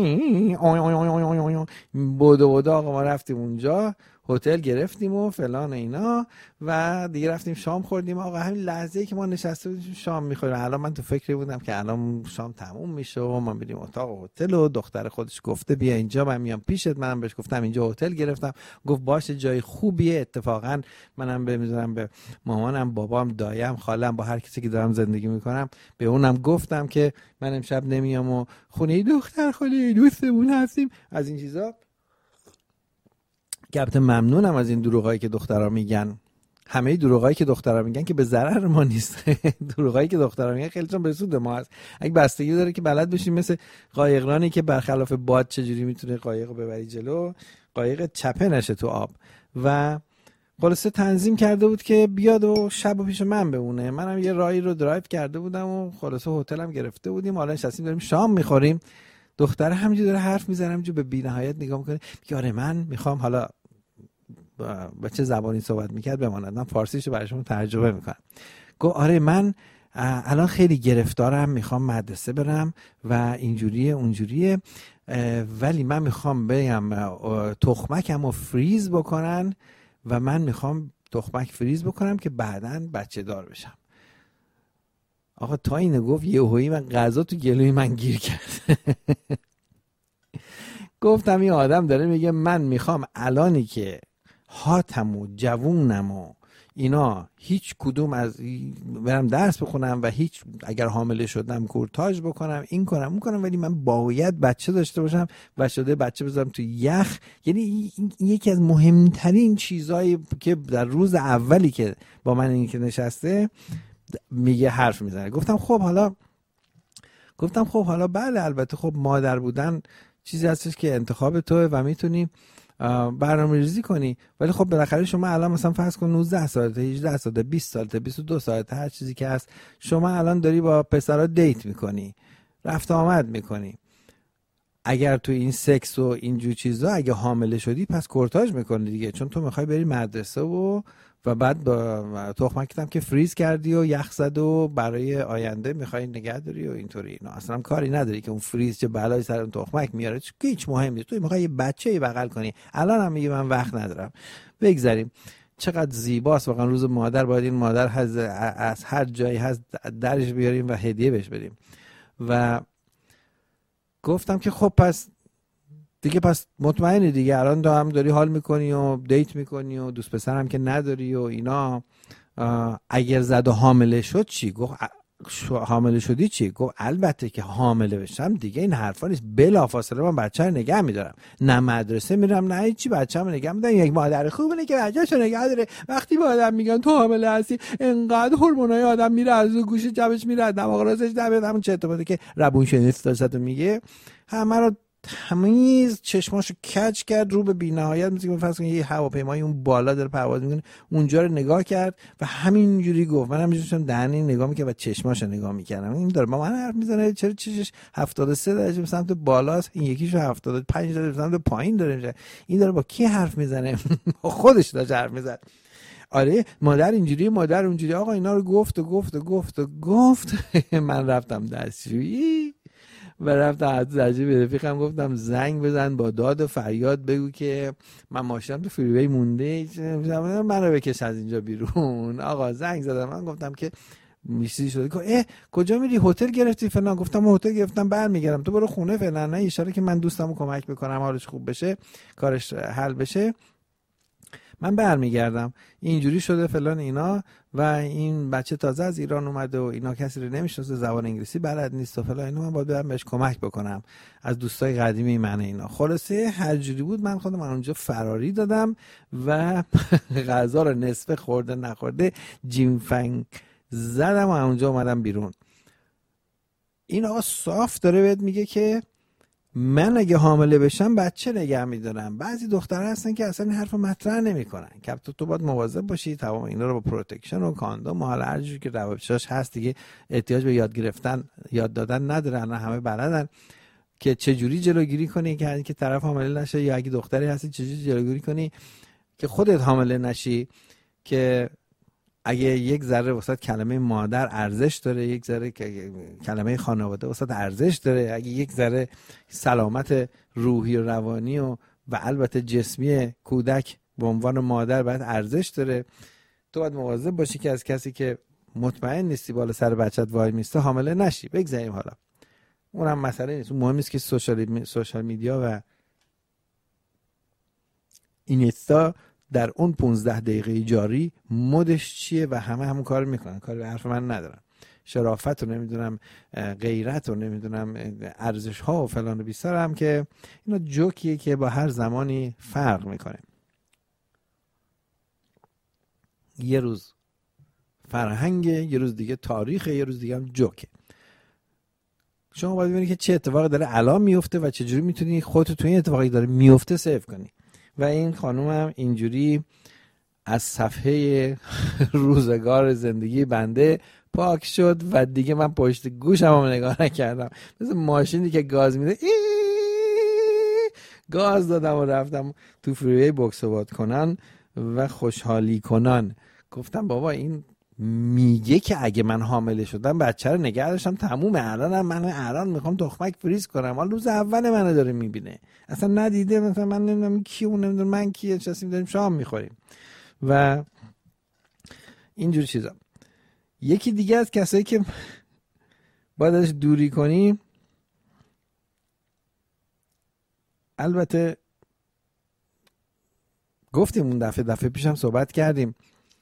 بودو بودو آقا ما رفتیم اونجا، هتل گرفتیم و فلان اینا و دیگه رفتیم شام خوردیم. آقا همین لحظه‌ای که ما نشسته بودیم شام می‌خوریم، الان من تو فکری بودم که الان شام تموم میشه و ما میریم اتاق هتل و دختر خودش گفته بیا اینجا من میام پیشت، منم بهش گفتم اینجا هتل گرفتم، گفت باشه جای خوبیه، اتفاقا منم می‌ذارم به مامانم بابام دایم خالم با هر کسی که دارم زندگی میکنم به اونم گفتم که من امشب نمیام و خونه دختر خاله دوستمون هستیم از این چیزا. البته ممنونم از این دروغایی که دخترها میگن، همه دروغایی که دخترها میگن که به ضرر ما نیست. دروغایی که دخترها میگن خیلی چون به سود ما هست. اگه بستگی داره که بلد بشیم مثل قایقرانی که برخلاف باد چجوری میتونه قایق رو ببری جلو، قایق چپه نشه تو آب. و خلاصه تنظیم کرده بود که بیاد و شب و پیش من بمونه. منم یه راهی رو درایو کرده بودم و خلاصه هتلم گرفته بودیم، حالا نشستیم داریم شام میخوریم. دختر همینجوری داره حرف میزنه، همینجوری به بی‌نهایت نگاه میکنه، میگه آره من میخوام، حالا با چه زبانی صحبت میکرد بماند، من فارسیشو برای شما ترجمه میکنم. گفت آره من الان خیلی گرفتارم، میخوام مدرسه برم و اینجوریه اونجوریه، ولی من میخوام بگم تخمکمو فریز بکنن و من میخوام تخمک فریز بکنم که بعداً بچه دار بشم. آقا تا اینو گفت یهویی من غذا تو گلوی من گیر کرد. گفتم این آدم داره میگه من میخوام الانی که هاتم و جوونم و اینا هیچ کدوم از برم درس بخونم و هیچ اگر حامله شدم کورتاژ بکنم این کنم اون کنم، ولی من باید بچه داشته باشم و شده بچه بذارم تو یخ. یعنی این یکی از مهمترین چیزایی که در روز اولی که با من این که نشسته میگه حرف میزنه. گفتم خب حالا گفتم خب حالا بله البته خب مادر بودن چیزی هستش که انتخاب توه و میتونی برنامه‌ریزی کنی، ولی خب بالاخره شما الان مثلا فرض کن نوزده سالته، هجده سالته، بیست سالته، بیست و دو سالته، هر چیزی که هست، شما الان داری با پسرا دیت میکنی، رفت آمد میکنی. اگر تو این سکس و اینجور چیزا اگه حامله شدی پس کورتاژ میکنی دیگه، چون تو میخوای بری مدرسه و و بعد با تخمکت هم که فریز کردی و یخ زد و برای آینده میخوای نگه داری و اینطوری اینا، اصلا کاری نداری که اون فریز چه بلایی سر اون تخمک میاره، هیچ مهم نیست. تو میخوای یه بچه‌ای بغل کنی. الان هم میگه من وقت ندارم. بگذاریم. چقدر زیباست واقعا روز مادر، باید این مادر هز از هر جایی هست درش بیاریم و هدیه بهش بدیم. و گفتم که خب پس دیگه پس مطمئنی دیگه الان تو هم داری حال میکنی و دیت میکنی و دوست پسر هم که نداری و اینا، اگر زد و حامله شد چی؟ گفت حامله شدی چی؟ گفت البته که حامله بشم دیگه این حرفا نیست، بلافاصله من بچه رو نگه میدارم، نه مدرسه میرم نه هیچی، بچه‌مو نگه میدارم. یک مادر خوبه که بچه‌شو نگه داره. وقتی با آدم میگن تو حامله هستی انقدر هورمونای آدم میره از گوش جبش میره، دماغ راستش در میاد، همون چه اتفاقی که روانشناسی داشت میگه همه رو تمیز چشماشو کج کرد رو به بی‌نهایت، مثل که فرض کن یه هواپیمای اون بالا داره پرواز میکنه اونجا رو نگاه کرد و همینجوری گفت. منم میشم دهنی نگاه میکردم و چشماشو نگاه میکردم. این داره با من حرف میزنه، چرا چشش هفتاد و سه درجه به سمت بالاست، این یکیشو هفتاد و پنج درجه به سمت پایین داره میشه. این داره با کی حرف میزنه؟ با خودش داشت حرف میزنه. آره مادر اینجوری مادر اونجوری. آقا اینا رو گفت و گفت و گفت و گفت. من رفتم دستشویی و رفتم از درجه به رفیقم گفتم زنگ بزن با داد و فریاد بگو که من ماشینم تو فریوی مونده، منو بکش از اینجا بیرون. آقا زنگ زدم، من گفتم که میشی شده که اه کجا میری؟ هتل گرفتی فلان. گفتم هتل گرفتم برمیگردم، تو برو خونه فعلا، نه اشاره که من دوستمو کمک بکنم حالش خوب بشه، کارش حل بشه. من برمیگردم اینجوری شده فلان اینا و این بچه تازه از ایران اومده و اینا کسی رو نمیشناسه، زبان انگلیسی بلد نیست و فلان اینا، من باید برم بهش کمک بکنم از دوستای قدیمی من اینا. خلاصه هر جوری بود من خودم اونجا فراری دادم و غذا رو نصف خورده نخورده جیم فنگ زدم و اونجا اومدم بیرون. این آقا صاف داره بهت میگه که من اگه حامله بشم بچه نگه میدارم. بعضی دخترها هستن که اصلا این حرف مطرح نمیکنن که تو تو باید مواظب باشی تمام اینا رو با پروتکشن و کاندوم و حالا هر جوری که روابطش هست دیگه احتیاج به یاد گرفتن یاد دادن ندارن، همه بلدن که چه جوری جلوگیری کنی که که طرف حامله نشه، یا اگه دختری هستی چه جوری جلوگیری کنی که خودت حامله نشی، که اگه یک ذره واسه کلمه مادر ارزش داره، یک ذره کلمه خانواده واسه ارزش داره، اگه یک ذره سلامت روحی و روانی و و البته جسمی کودک به عنوان مادر باید ارزش داره، تو باید مواظب باشی که از کسی که مطمئن نیستی بالا سر بچت وای میسته حامله نشی. بگذاریم حالا اونم مسئله نیست، اون مهم نیست که سوشال سوشال میدیا و اینستا در اون پونزده دقیقه جاری مدش چیه و همه همون کار میکنن، کاری به حرف من ندارن. شرافت رو نمیدونم، غیرت رو نمیدونم، ارزش ها و فلان و بیسار هم که اینا جوکیه که با هر زمانی فرق میکنه. یه روز فرهنگه، یه روز دیگه تاریخه، یه روز دیگه هم جوکه. شما باید ببینید که چه اتفاقی داره الان میفته و چجوری میتونی خودت تو این اتفاقی داره میفته سیف کنی. و این خانوم هم اینجوری از صفحه روزگار زندگی بنده پاک شد و دیگه من پشت گوشم هم نگاه نکردم، مثل ماشینی که گاز میده گاز دادم و رفتم تو فریوی بوکس باد کنن و خوشحالی کنن. گفتم بابا این میگه که اگه من حامله شدم بچه رو نگه داشتم تمومه، الانم من الان میخوام تخمک فریز کنم، حالا روز اول منو داره میبینه اصلا ندیده، مثلا من نمیدونم کی اون نمیدونم من کیه، نشستیم داریم شام میخوریم و اینجور چیزا. یکی دیگه از کسایی که باید ازش دوری کنی، البته گفتیم اون دفعه دفعه پیشم صحبت کردیم،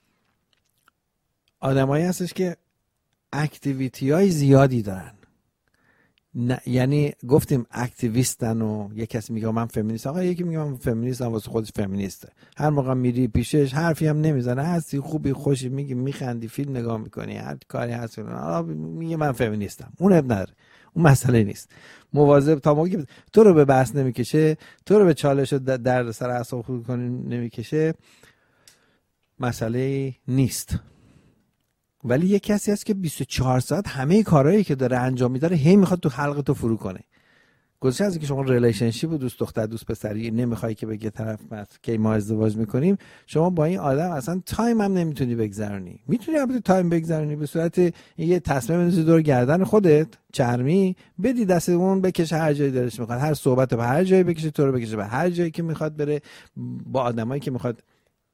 آدمایی هستش که اکتیویتی های زیادی دارن، یعنی گفتیم اکتیویستن و یک کسی میگه من فمینیست، آقا یکی میگه من فمینیستم واسه خودش فمینیسته، هر موقع میری پیشش حرفی هم نمیزنه، هستی خوبی خوشی میگی میخندی فیلم نگاه میکنی هر کاری هست میگه من فمینیستم، اون اب نداره، اون مسئله نیست. مواظب تا موقعی که تو رو به بحث نمیکشه، تو رو به چالش درد سر اعصاب خورد کنی نمیکشه، مسئله نیست. ولی یه کسی هست که بیست و چهار ساعت همه کارهایی که داره انجام میده هی میخواد تو حلق تو فرو کنه. گذشته از اینکه شما ریلیشنشیپ و دوست دختر دوست پسری نمیخوای که بگه طرف که ما ازدواج میکنیم، شما با این آدم اصلا تایم هم نمیتونی بگذرونی. میتونی البته تایم بگذرونی به صورت یه تصمیم بندازی دور گردن خودت چرمی بدی دست اون بکشه هر جایی دلش میخواد، هر صحبت به هر جایی بکشه، تو رو بکشه به هر جایی که میخواد بره، با آدمایی که میخواد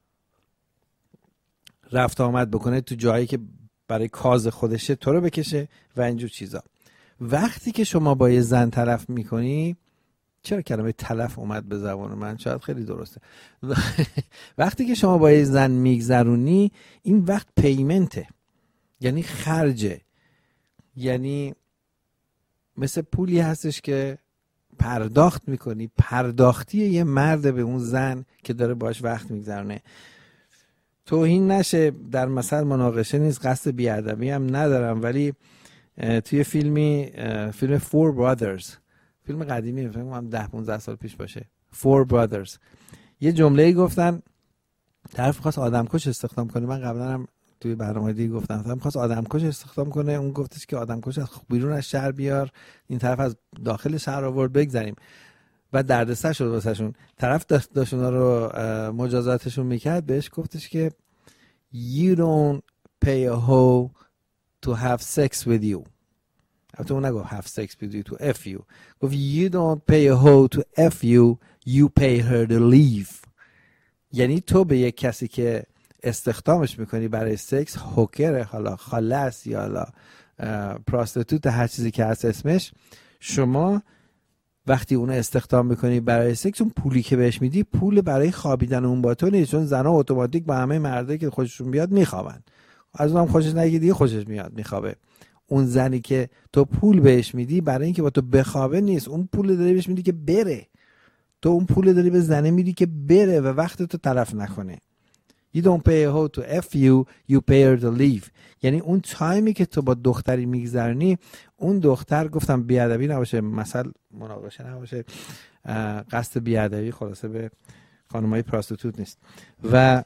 رفت آمد بکنه تو جایی که برای کاز خودشه تو رو بکشه و اینجور چیزا. وقتی که شما با یه زن تلف میکنی، چرا کلمه تلف اومد به زبان من؟ شاید خیلی درسته. وقتی که شما با یه زن میگذرونی، این وقت پیمنته، یعنی خرجه، یعنی مثل پولی هستش که پرداخت میکنی، پرداختی یه مرد به اون زن که داره باش وقت میگذرونه. توهین نشه، در مثل مناقشه نیست، قصد بیادبی هم ندارم، ولی توی فیلمی فیلم فور برادرز، فیلم قدیمی، فکر کنم ده پانزده سال پیش باشه، فور برادرز، یه جمله‌ای گفتن طرف خواست آدمکش استخدام کنه، من قبلا هم توی برنامه دیگه گفتم طرف خواست آدمکش استخدام کنه، اون گفتش که آدمکش از بیرون از شهر بیار، این طرف از داخل شهر آورد، بگذریم و دردسر شد واسهشون. طرف داشت داشت اونا رو مجازاتشون میکرد، بهش گفتش که you don't pay a hoe to have sex with you. البته اون نگو have sex with you to F you، گفت you don't pay a hoe to F you, you pay her to leave. یعنی تو به یک کسی که استخدامش میکنی برای سکس، هوکر، حالا خالص یا حالا پراستیتوت، هر چیزی که هست اسمش، شما وقتی اون استخدام میکنی برای سکس، اون پولی که بهش میدی پول برای خوابیدن اون با تو نیست، چون زنا اتوماتیک با همه مردایی که خوششون بیاد میخوابن، از اونم خوشش نگی دیگه خوشش میاد میخوابه. اون زنی که تو پول بهش میدی برای اینکه با تو بخوابه نیست، اون پول داری بهش میدی که بره. تو اون پول داری به زنه میدی که بره و وقت تو تلف نکنه. You don't pay her to F you, you pay her to leave. یعنی اون تایمی که تو با دختری میگذرنی، اون دختر، گفتم بیادبی نباشه، مثلا مناقشه نباشه، قصد بیادبی خلاصه به خانمای پراستیتوت نیست، و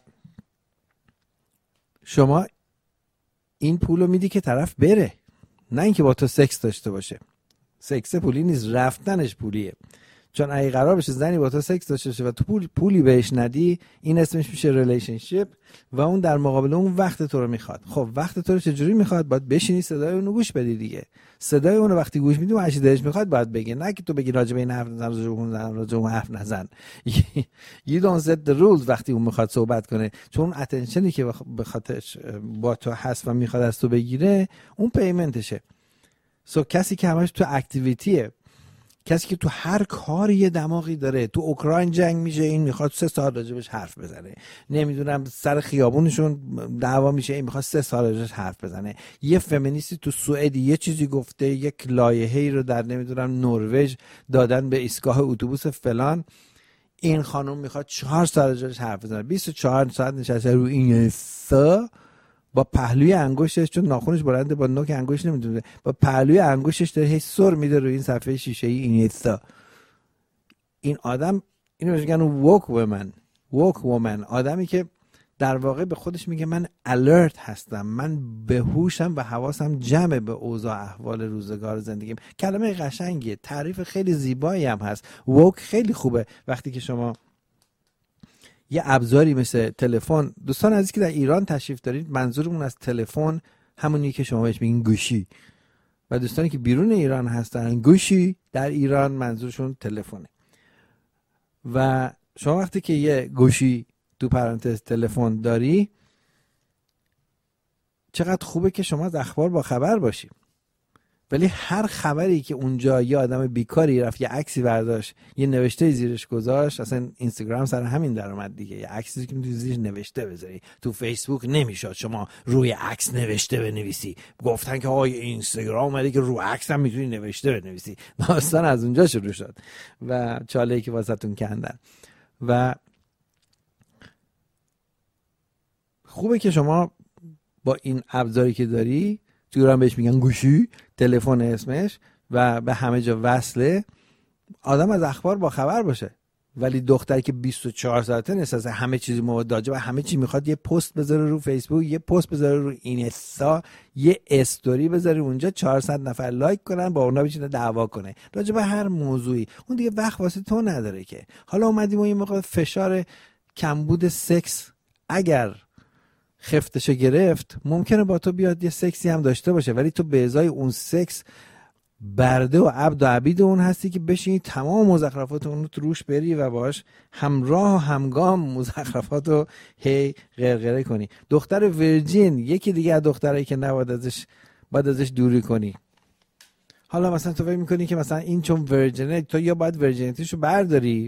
شما این پولو میدی که طرف بره، نه اینکه با تو سکس داشته باشه. سکس پولی نیست، رفتنش پولیه. چون اگه قرار بشه زنی با تو سکس داشته باشه و تو پول پولی بهش ندی، این اسمش میشه ریلیشنشیپ و اون در مقابل اون وقت تو رو میخواد. خب وقت تو رو چجوری میخواد؟ باید بشینی صدای اون رو گوش بدی دیگه. صدای اون رو وقتی گوش میدی و هر چی دلش میخواد باید بگه، نه که تو بگی راجع به این حرف نزن، راجع به اون نزن، راجع به اون حرف نزن. You don't set the rules وقتی اون میخواد صحبت کنه، چون اون اتنشنی که به خاطر با تو هست و میخواد از تو بگیره، اون پیمنتشه. سو so, کسی که همش تو اکتیویتیه، کسی که تو هر کاری یه دماغی داره، تو اوکراین جنگ میشه این میخواد سه ساعت راجبش حرف بزنه، نمیدونم سر خیابونشون دعوا میشه این میخواد سه ساعت راجبش حرف بزنه، یه فمینیستی تو سوئد یه چیزی گفته، یک لایحه‌ای رو در نمیدونم نروژ دادن به ایستگاه اتوبوس فلان، این خانم میخواد چهار ساعت راجبش حرف بزنه، بیست و چهار ساعت نشسته رو این سا با پهلوی انگشتش، چون ناخنش بلنده با نوک انگشت نمیدونه، با پهلوی انگشتش داره هی سر میده رو این صفحه شیشه‌ای اینستا. این آدم اینو میگن ووک وومن، ووک وومن، آدمی که در واقع به خودش میگه من الرت هستم، من بهوشم و حواسم جمع به اوضاع احوال روزگار زندگیم. کلمه قشنگیه، تعریف خیلی زیبایی هم هست. ووک خیلی خوبه وقتی که شما یه ابزاری مثل تلفن، دوستان عزیزی که در ایران تشریف دارید، منظورمون از تلفن همونی که شما بهش میگین گوشی، و دوستانی که بیرون ایران هستن گوشی در ایران منظورشون تلفنه. و شما وقتی که یه گوشی تو پرانتز تلفن داری، چقدر خوبه که شما از اخبار با خبر باشی، ولی هر خبری که اونجا یه آدم بیکاری رفت یه عکسی برداشت یه نوشته زیرش گذاشت، اصلا اینستاگرام سر همین در اومد دیگه، یه عکسی که میتونی زیرش نوشته بذاری. تو فیسبوک نمیشد شما روی عکس نوشته بنویسی، گفتن که آقا اینستاگرام اومده که رو عکس هم میتونی نوشته بنویسی. داستان از اونجا شروع شد و چاله‌ای که واسهتون کندن. و خوبه که شما با این ابزاری که داری، تو ایران بهش میگن گوشی، تلفن اسمش، و به همه جا وصله، آدم از اخبار با خبر باشه. ولی دختری که بیست و چهار ساعته نشسته همه چیزی محتاجه و همه چی میخواد یه پست بذاره رو فیسبوک، یه پست بذاره رو اینستا، یه استوری بذاره اونجا، چهارصد نفر لایک کنن، با اونا بشینه دعوا کنه راجع به هر موضوعی، اون دیگه وقت واسه تو نداره که. حالا اومدیم و این موقع فشار کمبود سکس اگر خفتشو گرفت، ممکنه با تو بیاد یه سکسی هم داشته باشه، ولی تو به ازای اون سکس برده و عبد و عبید اون هستی که بشینی تمام مزخرفات اون رو تو روش بری و باش همراه و همگام مزخرفات رو هی غرغره کنی. دختر ورجین یکی دیگه از دخترایی که نباید ازش باید ازش دوری کنی. حالا مثلا تو فکر میکنی که مثلا این چون ورجینه تو یا باید ورجینیتیشو برداری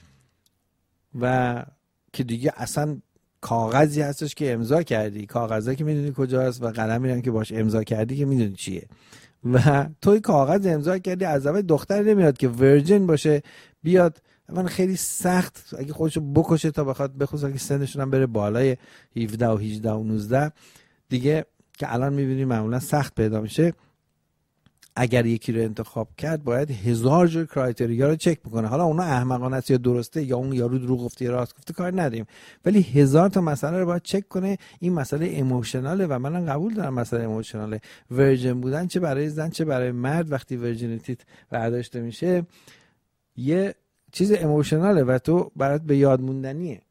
و که دیگه اصلا کاغذی هستش که امضا کردی، کاغذی که میدونی کجاست و قلمی هم که باش امضا کردی که میدونی چیه، و توی کاغذ امضا کردی، از اول دختر نمیاد که ورجین باشه بیاد. من خیلی سخت اگه خودشو بکشه تا بخواد، بخصوصا که سنشون هم بره بالای هفده و هجده و نوزده دیگه، که الان میبینی معمولا سخت پیدا میشه. اگر یکی رو انتخاب کرد باید هزار جور کرایتریا رو چک بکنه. حالا اونا احمقانه است یا درسته یا اون یارو دروغ گفته یا راست گفته کار نداریم، ولی هزار تا مسئله رو باید چک کنه. این مسئله ایموشناله و منم قبول دارم مسئله ایموشناله. ورجن بودن چه برای زن چه برای مرد، وقتی ورجینیتیت برداشته میشه یه چیز ایموشناله و تو برات به یاد موندنیه.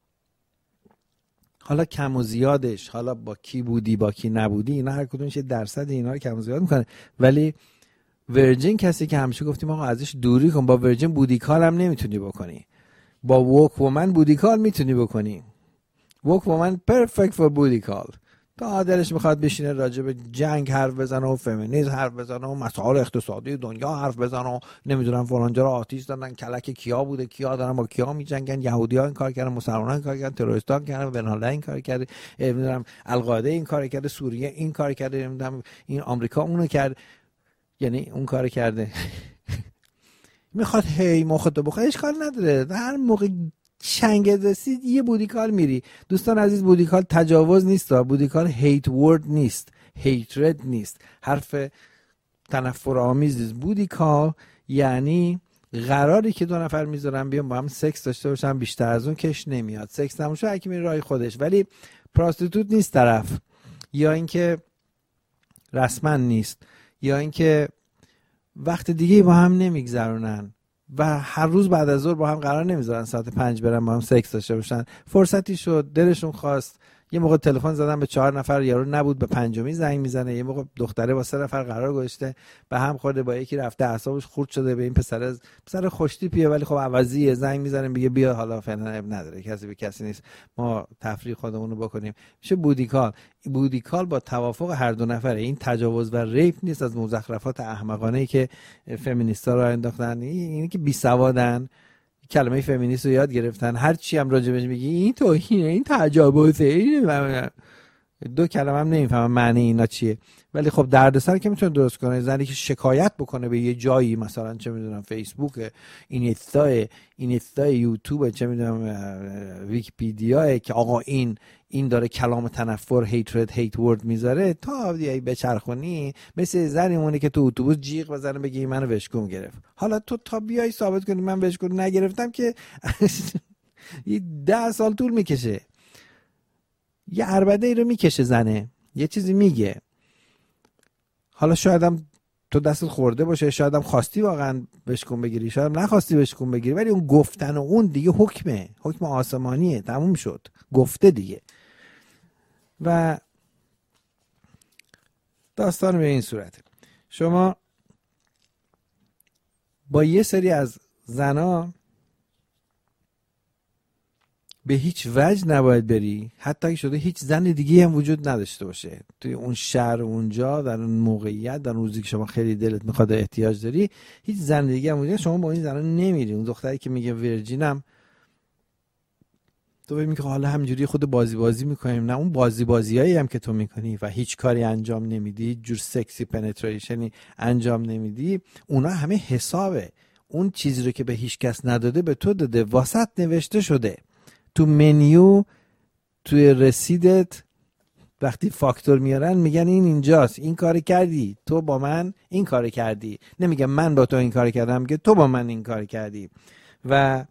حالا کم و زیادش، حالا با کی بودی با کی نبودی، اینا هر کدومش یه درصد اینا رو کم و زیاد میکنه، ولی ورجین کسی که همیشه گفتیم آقا ازش دوری کن. با ورجین بودی کال هم نمیتونی بکنی، با ووک وومن بودی کال میتونی بکنی. ووک وومن پرفکت فور بودی کال، تا دلش میخواد بشینه راجع به جنگ حرف بزنه و فمینیسم حرف بزنه و مسائل اقتصادی دنیا حرف بزنه و نمیدونم فلانجا رو آتیش دادن، کلک کیا بوده، کیا دارن با کیا میجنگن، یهودی‌ها این کار کردن، مسلمان‌ها این کار کردن، تروریست‌ها کردن، بن‌الله این کار کرده، نمیدونم القاعده این کار کرده، سوریه این کار کرده، نمیدونم این آمریکا اونو کرد، یعنی اون کار کرده. میخواد هی مخاطب بخواد، اشکال نداره. هر موقع چنگ رسید یه بودیکال میری. دوستان عزیز، بودیکال تجاوز نیست، بودیکال هیت ورد نیست، هیترد نیست، حرف تنفر آمیز نیست. بودیکال یعنی قراری که دو نفر میذارن بیان با هم سکس داشته باشن، بیشتر از اون کش نمیاد. سکس نموشه هر کی میره راه خودش، ولی پراستیتوت نیست طرف، یا اینکه رسما نیست، یا اینکه وقت دیگه با هم نمیگذرونن و هر روز بعد از ظهر با هم قرار نمیذارن ساعت پنج برن با هم سکس داشته باشن. فرصتی شد دلشون خواست، یه موقع تلفن زدن به چهار نفر، یارو نبود، به پنجمی زنگ میزنه. یه موقع دختره با سه نفر قرار گذاشته، به هم خورده، با یکی رفته اعصابش خورد شده به این پسر، پسر خوشتیپیه ولی خب عوضیه، زنگ میزنه میگه بیا حالا فعلا اب نداره، کسی به کسی نیست، ما تفریح خودمون رو بکنیم. میشه بودیکال. بودیکال با توافق هر دو نفره. این تجاوز و ریپ نیست از مزخرفات احمقانه‌ای که فمینیستا رو انداختن. اینی که بی سوادن، کلمه فمینیست رو یاد گرفتن، هر چی هم راجبش میگی این توهینه، این تجاوزه، این دو کلمه هم نمیفهمم معنی اینا چیه. ولی خب دردسر که میتونه درست کنه. زنی که شکایت بکنه به یه جایی، مثلا چه میدونم فیسبوک، اینستا، اینستا یوتیوب، چه میدونم ویکی‌پدیا، که آقا این این داره کلام تنفر، هیترد، هیت ورد میذاره، تا دیگه بچرخونی مثل زنی مونه که تو اتوبوس جیغ بزنه بگی منو وشکون گرفت. حالا تو تا بیای ثابت کنی من وشکون نگرفتم که یه ده سال طول میکشه. یه عربده ای رو میکشه زنه، یه چیزی میگه، حالا شاید هم تو دستت خورده باشه، شاید هم خواستی واقعا بشکون بگیری، شاید هم نخواستی بشکون بگیری، ولی اون گفتن و اون دیگه حکمه، حکم آسمانیه، تموم شد، گفته دیگه. و داستان به این صورته. شما با یه سری از زنا به هیچ وجه نباید بری، حتی اگه شده هیچ زن دیگه هم وجود نداشته باشه توی اون شهر، اونجا، در اون موقعیت، در روزی که شما خیلی دلت میخواد احتیاج داری، هیچ زن دیگه هم وجود، شما با این زنا نمیری. اون دختری که میگه ورجینم، تو میگی حالا همینجوری خود بازی بازی میکنیم، نه اون بازی بازیایی هم که تو میکنی و هیچ کاری انجام نمیدی، جور سکسی پنتریشنی انجام نمیدی، اونا همه حسابه. اون چیزی رو که به هیچ کس نداده به تو داده، واسط نوشته شده تو منیو، توی رسیدت. وقتی فاکتور میارن میگن این اینجاست، این کار کردی، تو با من این کار کردی. نمیگه من با تو این کار کردم، که تو با من این کار کردی. و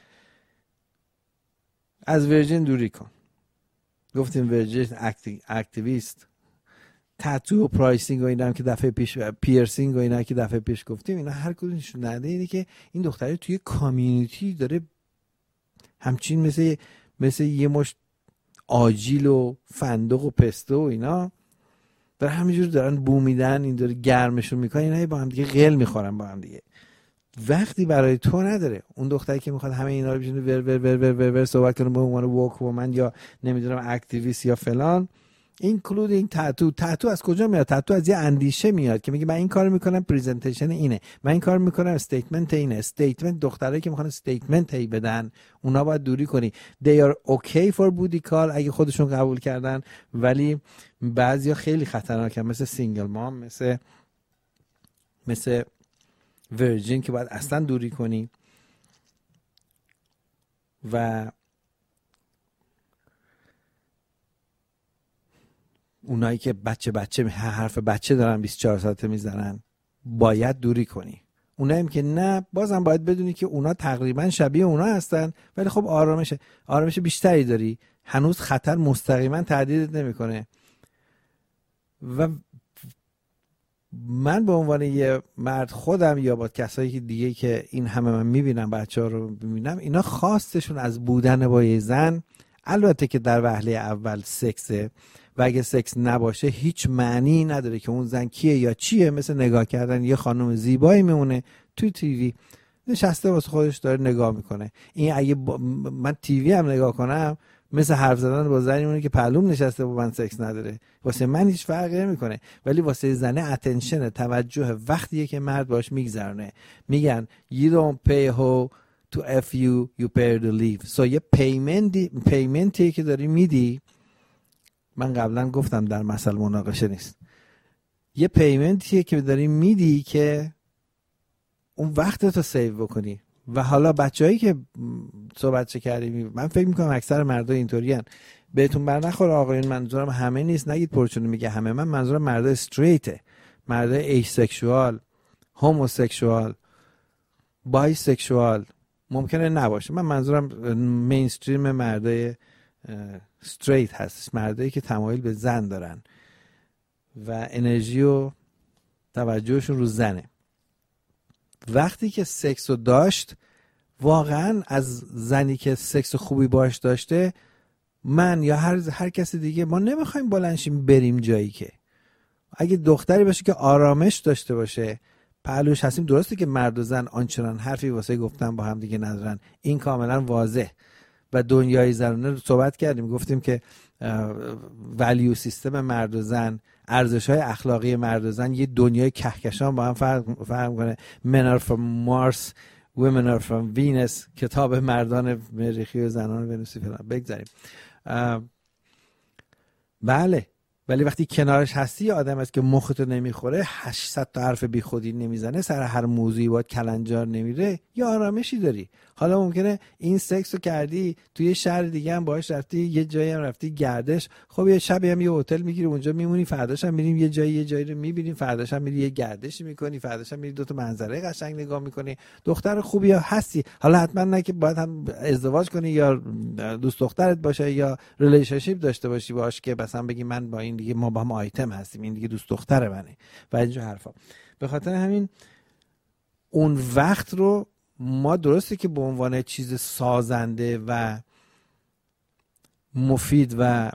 از ورجین دوری کن. گفتیم ورجین اکتیویست، تاتو و پرایسینگ و اینا هم که دفعه پیش، پیرسینگ و اینا که دفعه پیش گفتیم، اینا هر کدومشون نده اینه که این دختره توی کامیونیتی داره همچین مثل مثل یه مشت آجیل و فندق و پسته و اینا داره همینجور دارن بو میدن، این داره گرمشون میکنه، اینا با هم دیگه غل میخورن با هم دیگه. وقتی برای تو نداره. اون دختری که میخواد همه اینا رو بشینه ور ور ور ور ور, ور صحبت کنه به عنوان ووک وومن یا نمیدونم اکتیویست یا فلان، اینکلودینگ تاتو. تاتو از کجا میاد؟ تاتو از یه اندیشه میاد که میگه من این کارو میکنم، پرزنتیشن اینه، من این کارو میکنم، استیتمنت اینه. استیتمنت، دخترایی که میخوان استیتمنت هی بدن، اونا باید دوری کنی. they are okay for booty call اگه خودشون قبول کردن، ولی بعضیا خیلی خطرناکن، مثل سینگل مام، مثل مثل ورجین که باید اصلا دوری کنی. و اونایی که بچه بچه حرف بچه دارن بیست و چهار ساعته میزنن، باید دوری کنی. اونایی که نه، بازم باید بدونی که اونا تقریبا شبیه اونا هستن، ولی خب آرامش آرامش بیشتری داری، هنوز خطر مستقیما تهدیدت نمیکنه. و من به عنوان یه مرد خودم یا با کسایی که دیگه که این همه من میبینم، بچه‌ها رو میبینم، اینا خواستشون از بودن با یه زن، البته که در وهله اول سکسه و اگه سکس نباشه هیچ معنی نداره که اون زن کیه یا چیه. مثل نگاه کردن یه خانم زیبایی میمونه تو تیوی، نشسته واسه خودش داره نگاه میکنه. این اگه با من تیوی هم نگاه کنم، مثل حرف زدن با زنی مونه که پهلوم نشسته با من سکس نداره. واسه من هیچ فرقی نمیکنه، ولی واسه زنه اتنشن، توجه، وقتیه که مرد باش میگذرونه. میگن you don't pay hoe to f you you pay to leave. so یه پیمنتی پیمنتی که داری میدی، من قبلا گفتم در مثل مناقشه نیست، یه پیمنتیه که داری میدی که اون وقتتو سیو بکنی. و حالا بچه‌هایی که صحبت چه کردیم، من فکر میکنم اکثر مردا اینطورین. بهتون بر نخوره آقایون، منظورم همه نیست، نگید پرچونه میگه همه، من منظورم مردا استریته، مردا ایسکشوال، هوموسکشوال، بایسکشوال ممکنه نباشه. من منظورم مینستریم مردای استریت هست، مردایی که تمایل به زن دارن و انرژی و توجهشون رو زنه. وقتی که سکس رو داشت، واقعا از زنی که سکس خوبی باش داشته، من یا هر هر کسی دیگه، ما نمیخوایم بلنشیم بریم جایی. که اگه دختری باشه که آرامش داشته باشه، پهلوش هستیم. درسته که مرد و زن آنچنان حرفی واسه گفتن با هم دیگه ندارن، این کاملا واضح. و دنیای زنانه رو صحبت کردیم، گفتیم که ولیو سیستم مرد و زن، ارزش‌های اخلاقی مرد و زن یه دنیای کهکشان با هم فرق فرق کنه. Men are from Mars, women are from Venus. کتاب مردان مریخی و زنان ونوسی فلان بگذاریم. بله، ولی وقتی کنارش هستی یه آدم است که مختو نمیخوره، هشتصد تا حرف بی خودی نمیزنه، سر هر موضوعی باید کلنجار نمیره، یه آرامشی داری. حالا ممکنه این سکس رو کردی توی شهر دیگه هم باهاش رفتی، یه جایی هم رفتی گردش، خب یه شبی هم یه هتل میگیری اونجا میمونی، فرداش هم میریم یه جایی یه جایی رو میبینیم، فرداش هم میری یه گردشی میکنی، فرداش هم میری دو تا منظره قشنگ نگاه میکنی، دختر خوبی هستی. حالا حتما نه که باید هم ازدواج کنی یا دوست دخترت باشه یا ریلیشنشیپ داشته باشی باهاش که مثلا بگی من با این دیگه ما با هم آیتم هستیم، این دیگه دوست دختر منه و اینجور حرفا. به خاطر همین اون وقت رو ما درسته که به عنوان چیز سازنده و مفید و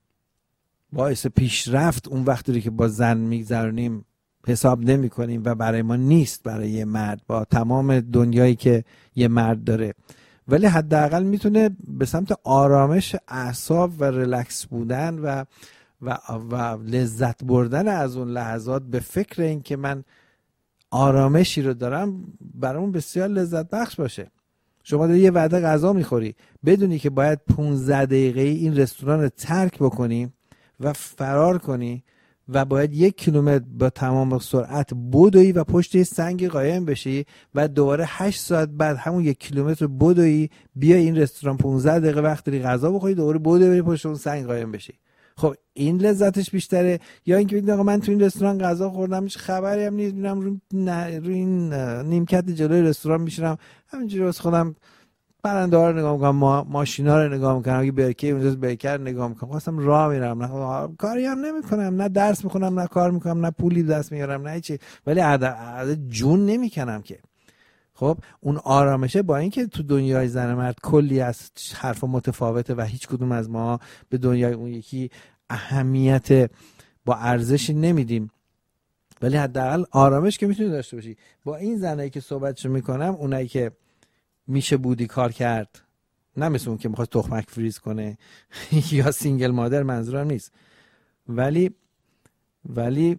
باعث پیشرفت اون وقتی رو که با زن میگذرونیم حساب نمی کنیم و برای ما نیست، برای یه مرد با تمام دنیایی که یه مرد داره، ولی حداقل میتونه به سمت آرامش اعصاب و ریلکس بودن و و و لذت بردن از اون لحظات، به فکر این که من آرامشی رو دارم، برامون بسیار لذت بخش باشه. شما داری یه وعده غذا میخوری، بدونی که باید پانزده دقیقه این رستوران رو ترک بکنی و فرار کنی و باید یک کیلومتر با تمام سرعت بدوی و پشت یه سنگ قایم بشی و دوباره هشت ساعت بعد همون یک کیلومتر بدوی بیا این رستوران، پانزده دقیقه وقت داری غذا بخوری، دوباره بدوی بری پشت اون سنگ قایم بشی. خب این لذتش بیشتره یا اینکه بگید آقا من تو این رستوران غذا خوردم هیچ خبری هم نیست، میرم رو, رو این نیمکت جلوی رستوران میشینم همینجوری واسه خودم پرنده ها رو نگاه میکنم، ما ماشینا رو نگاه میکنم، اگه برکه اونجاست برکه رو نگاه میکنم، خواستم راه میرم، نه کاری هم نمیکنم، نه درس میخونم، نه کار میکنم، نه پولی دست میارم، نه چی، ولی عدد جون نمیکنم که. خب اون آرامشه، با اینکه تو دنیای زن مرد کلی از حرف متفاوته و هیچ کدوم از ما به دنیای اون یکی اهمیت با ارزشی نمیدیم، ولی حداقل آرامش که میتونی داشته باشی. با این زنایی که صحبتشو میکنم، اونایی که میشه بودی کار کرد، نه مثل اون که میخواد تخمک فریز کنه یا سینگل مادر، منظورم نیست، ولی ولی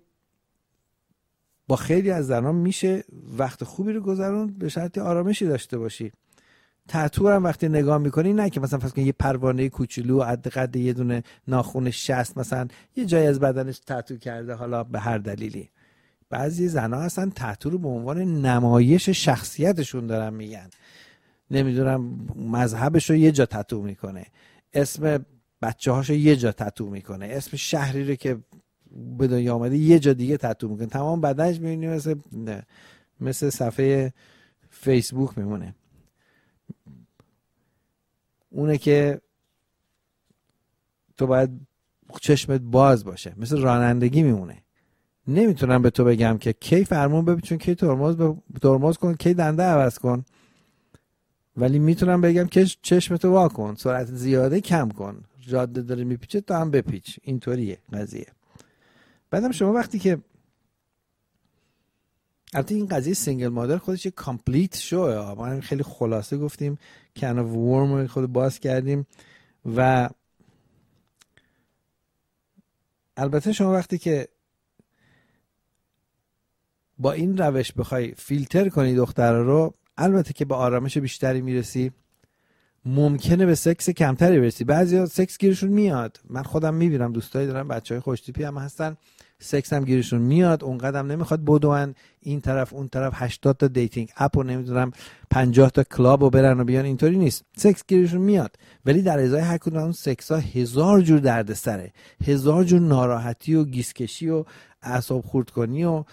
با خیلی از زنان میشه وقت خوبی رو گذروند به شرطی آرامشی داشته باشی. تتو هم وقتی نگاه میکنی، نه که مثلا فرض کن یه پروانه کوچولو قد قد یه دونه ناخن شست مثلا یه جای از بدنش تتو کرده، حالا به هر دلیلی. بعضی زنها هستن تتو رو به عنوان نمایش شخصیتشون دارن میگن، نمیدونم مذهبش رو یه جا تتو میکنه، اسم بچه هاشو یه جا تتو میکنه، اسم شهری رو که به دنیا آمده یه جا دیگه تتو میکنه، تمام بدنش میبینی مثل مثل صفحه فیسبوک میمونه. اونه که تو باید چشمت باز باشه، مثل رانندگی میمونه. نمیتونم به تو بگم که کی فرمون بپیچون، کی ترمز ب... ترمز کن، کی دنده عوض کن، ولی میتونم بگم که چشمتو وا کن، سرعت زیاده کم کن، جاده داره میپیچه تو هم بپیچ. اینطوریه قضیه. بعدم شما وقتی که البته این قضیه سینگل مادر خودش یه کامپلیت شوه، ما خیلی خلاصه گفتیم، کن اف ورم خود باز کردیم و البته شما وقتی که با این روش بخوای فیلتر کنی دختر رو، البته که به آرامش بیشتری میرسی، ممکنه به سکس کمتری برسی. بعضیا سکس گیرشون میاد، من خودم میبینم دوستایی دارم بچهای خوش تیپی هم هستن، سکس هم گیرشون میاد، اون قدم نمیخواد بدون این طرف اون طرف هشتاد تا دیتینگ اپ و نمیدونم پنجاه تا کلاب و برن و بیان. اینطوری نیست، سکس گیرشون میاد، ولی در ازای هر کدوم اون سکس ها هزار جور دردسره، هزار جور ناراحتی و گیسکشی و اعصاب خورد کنی و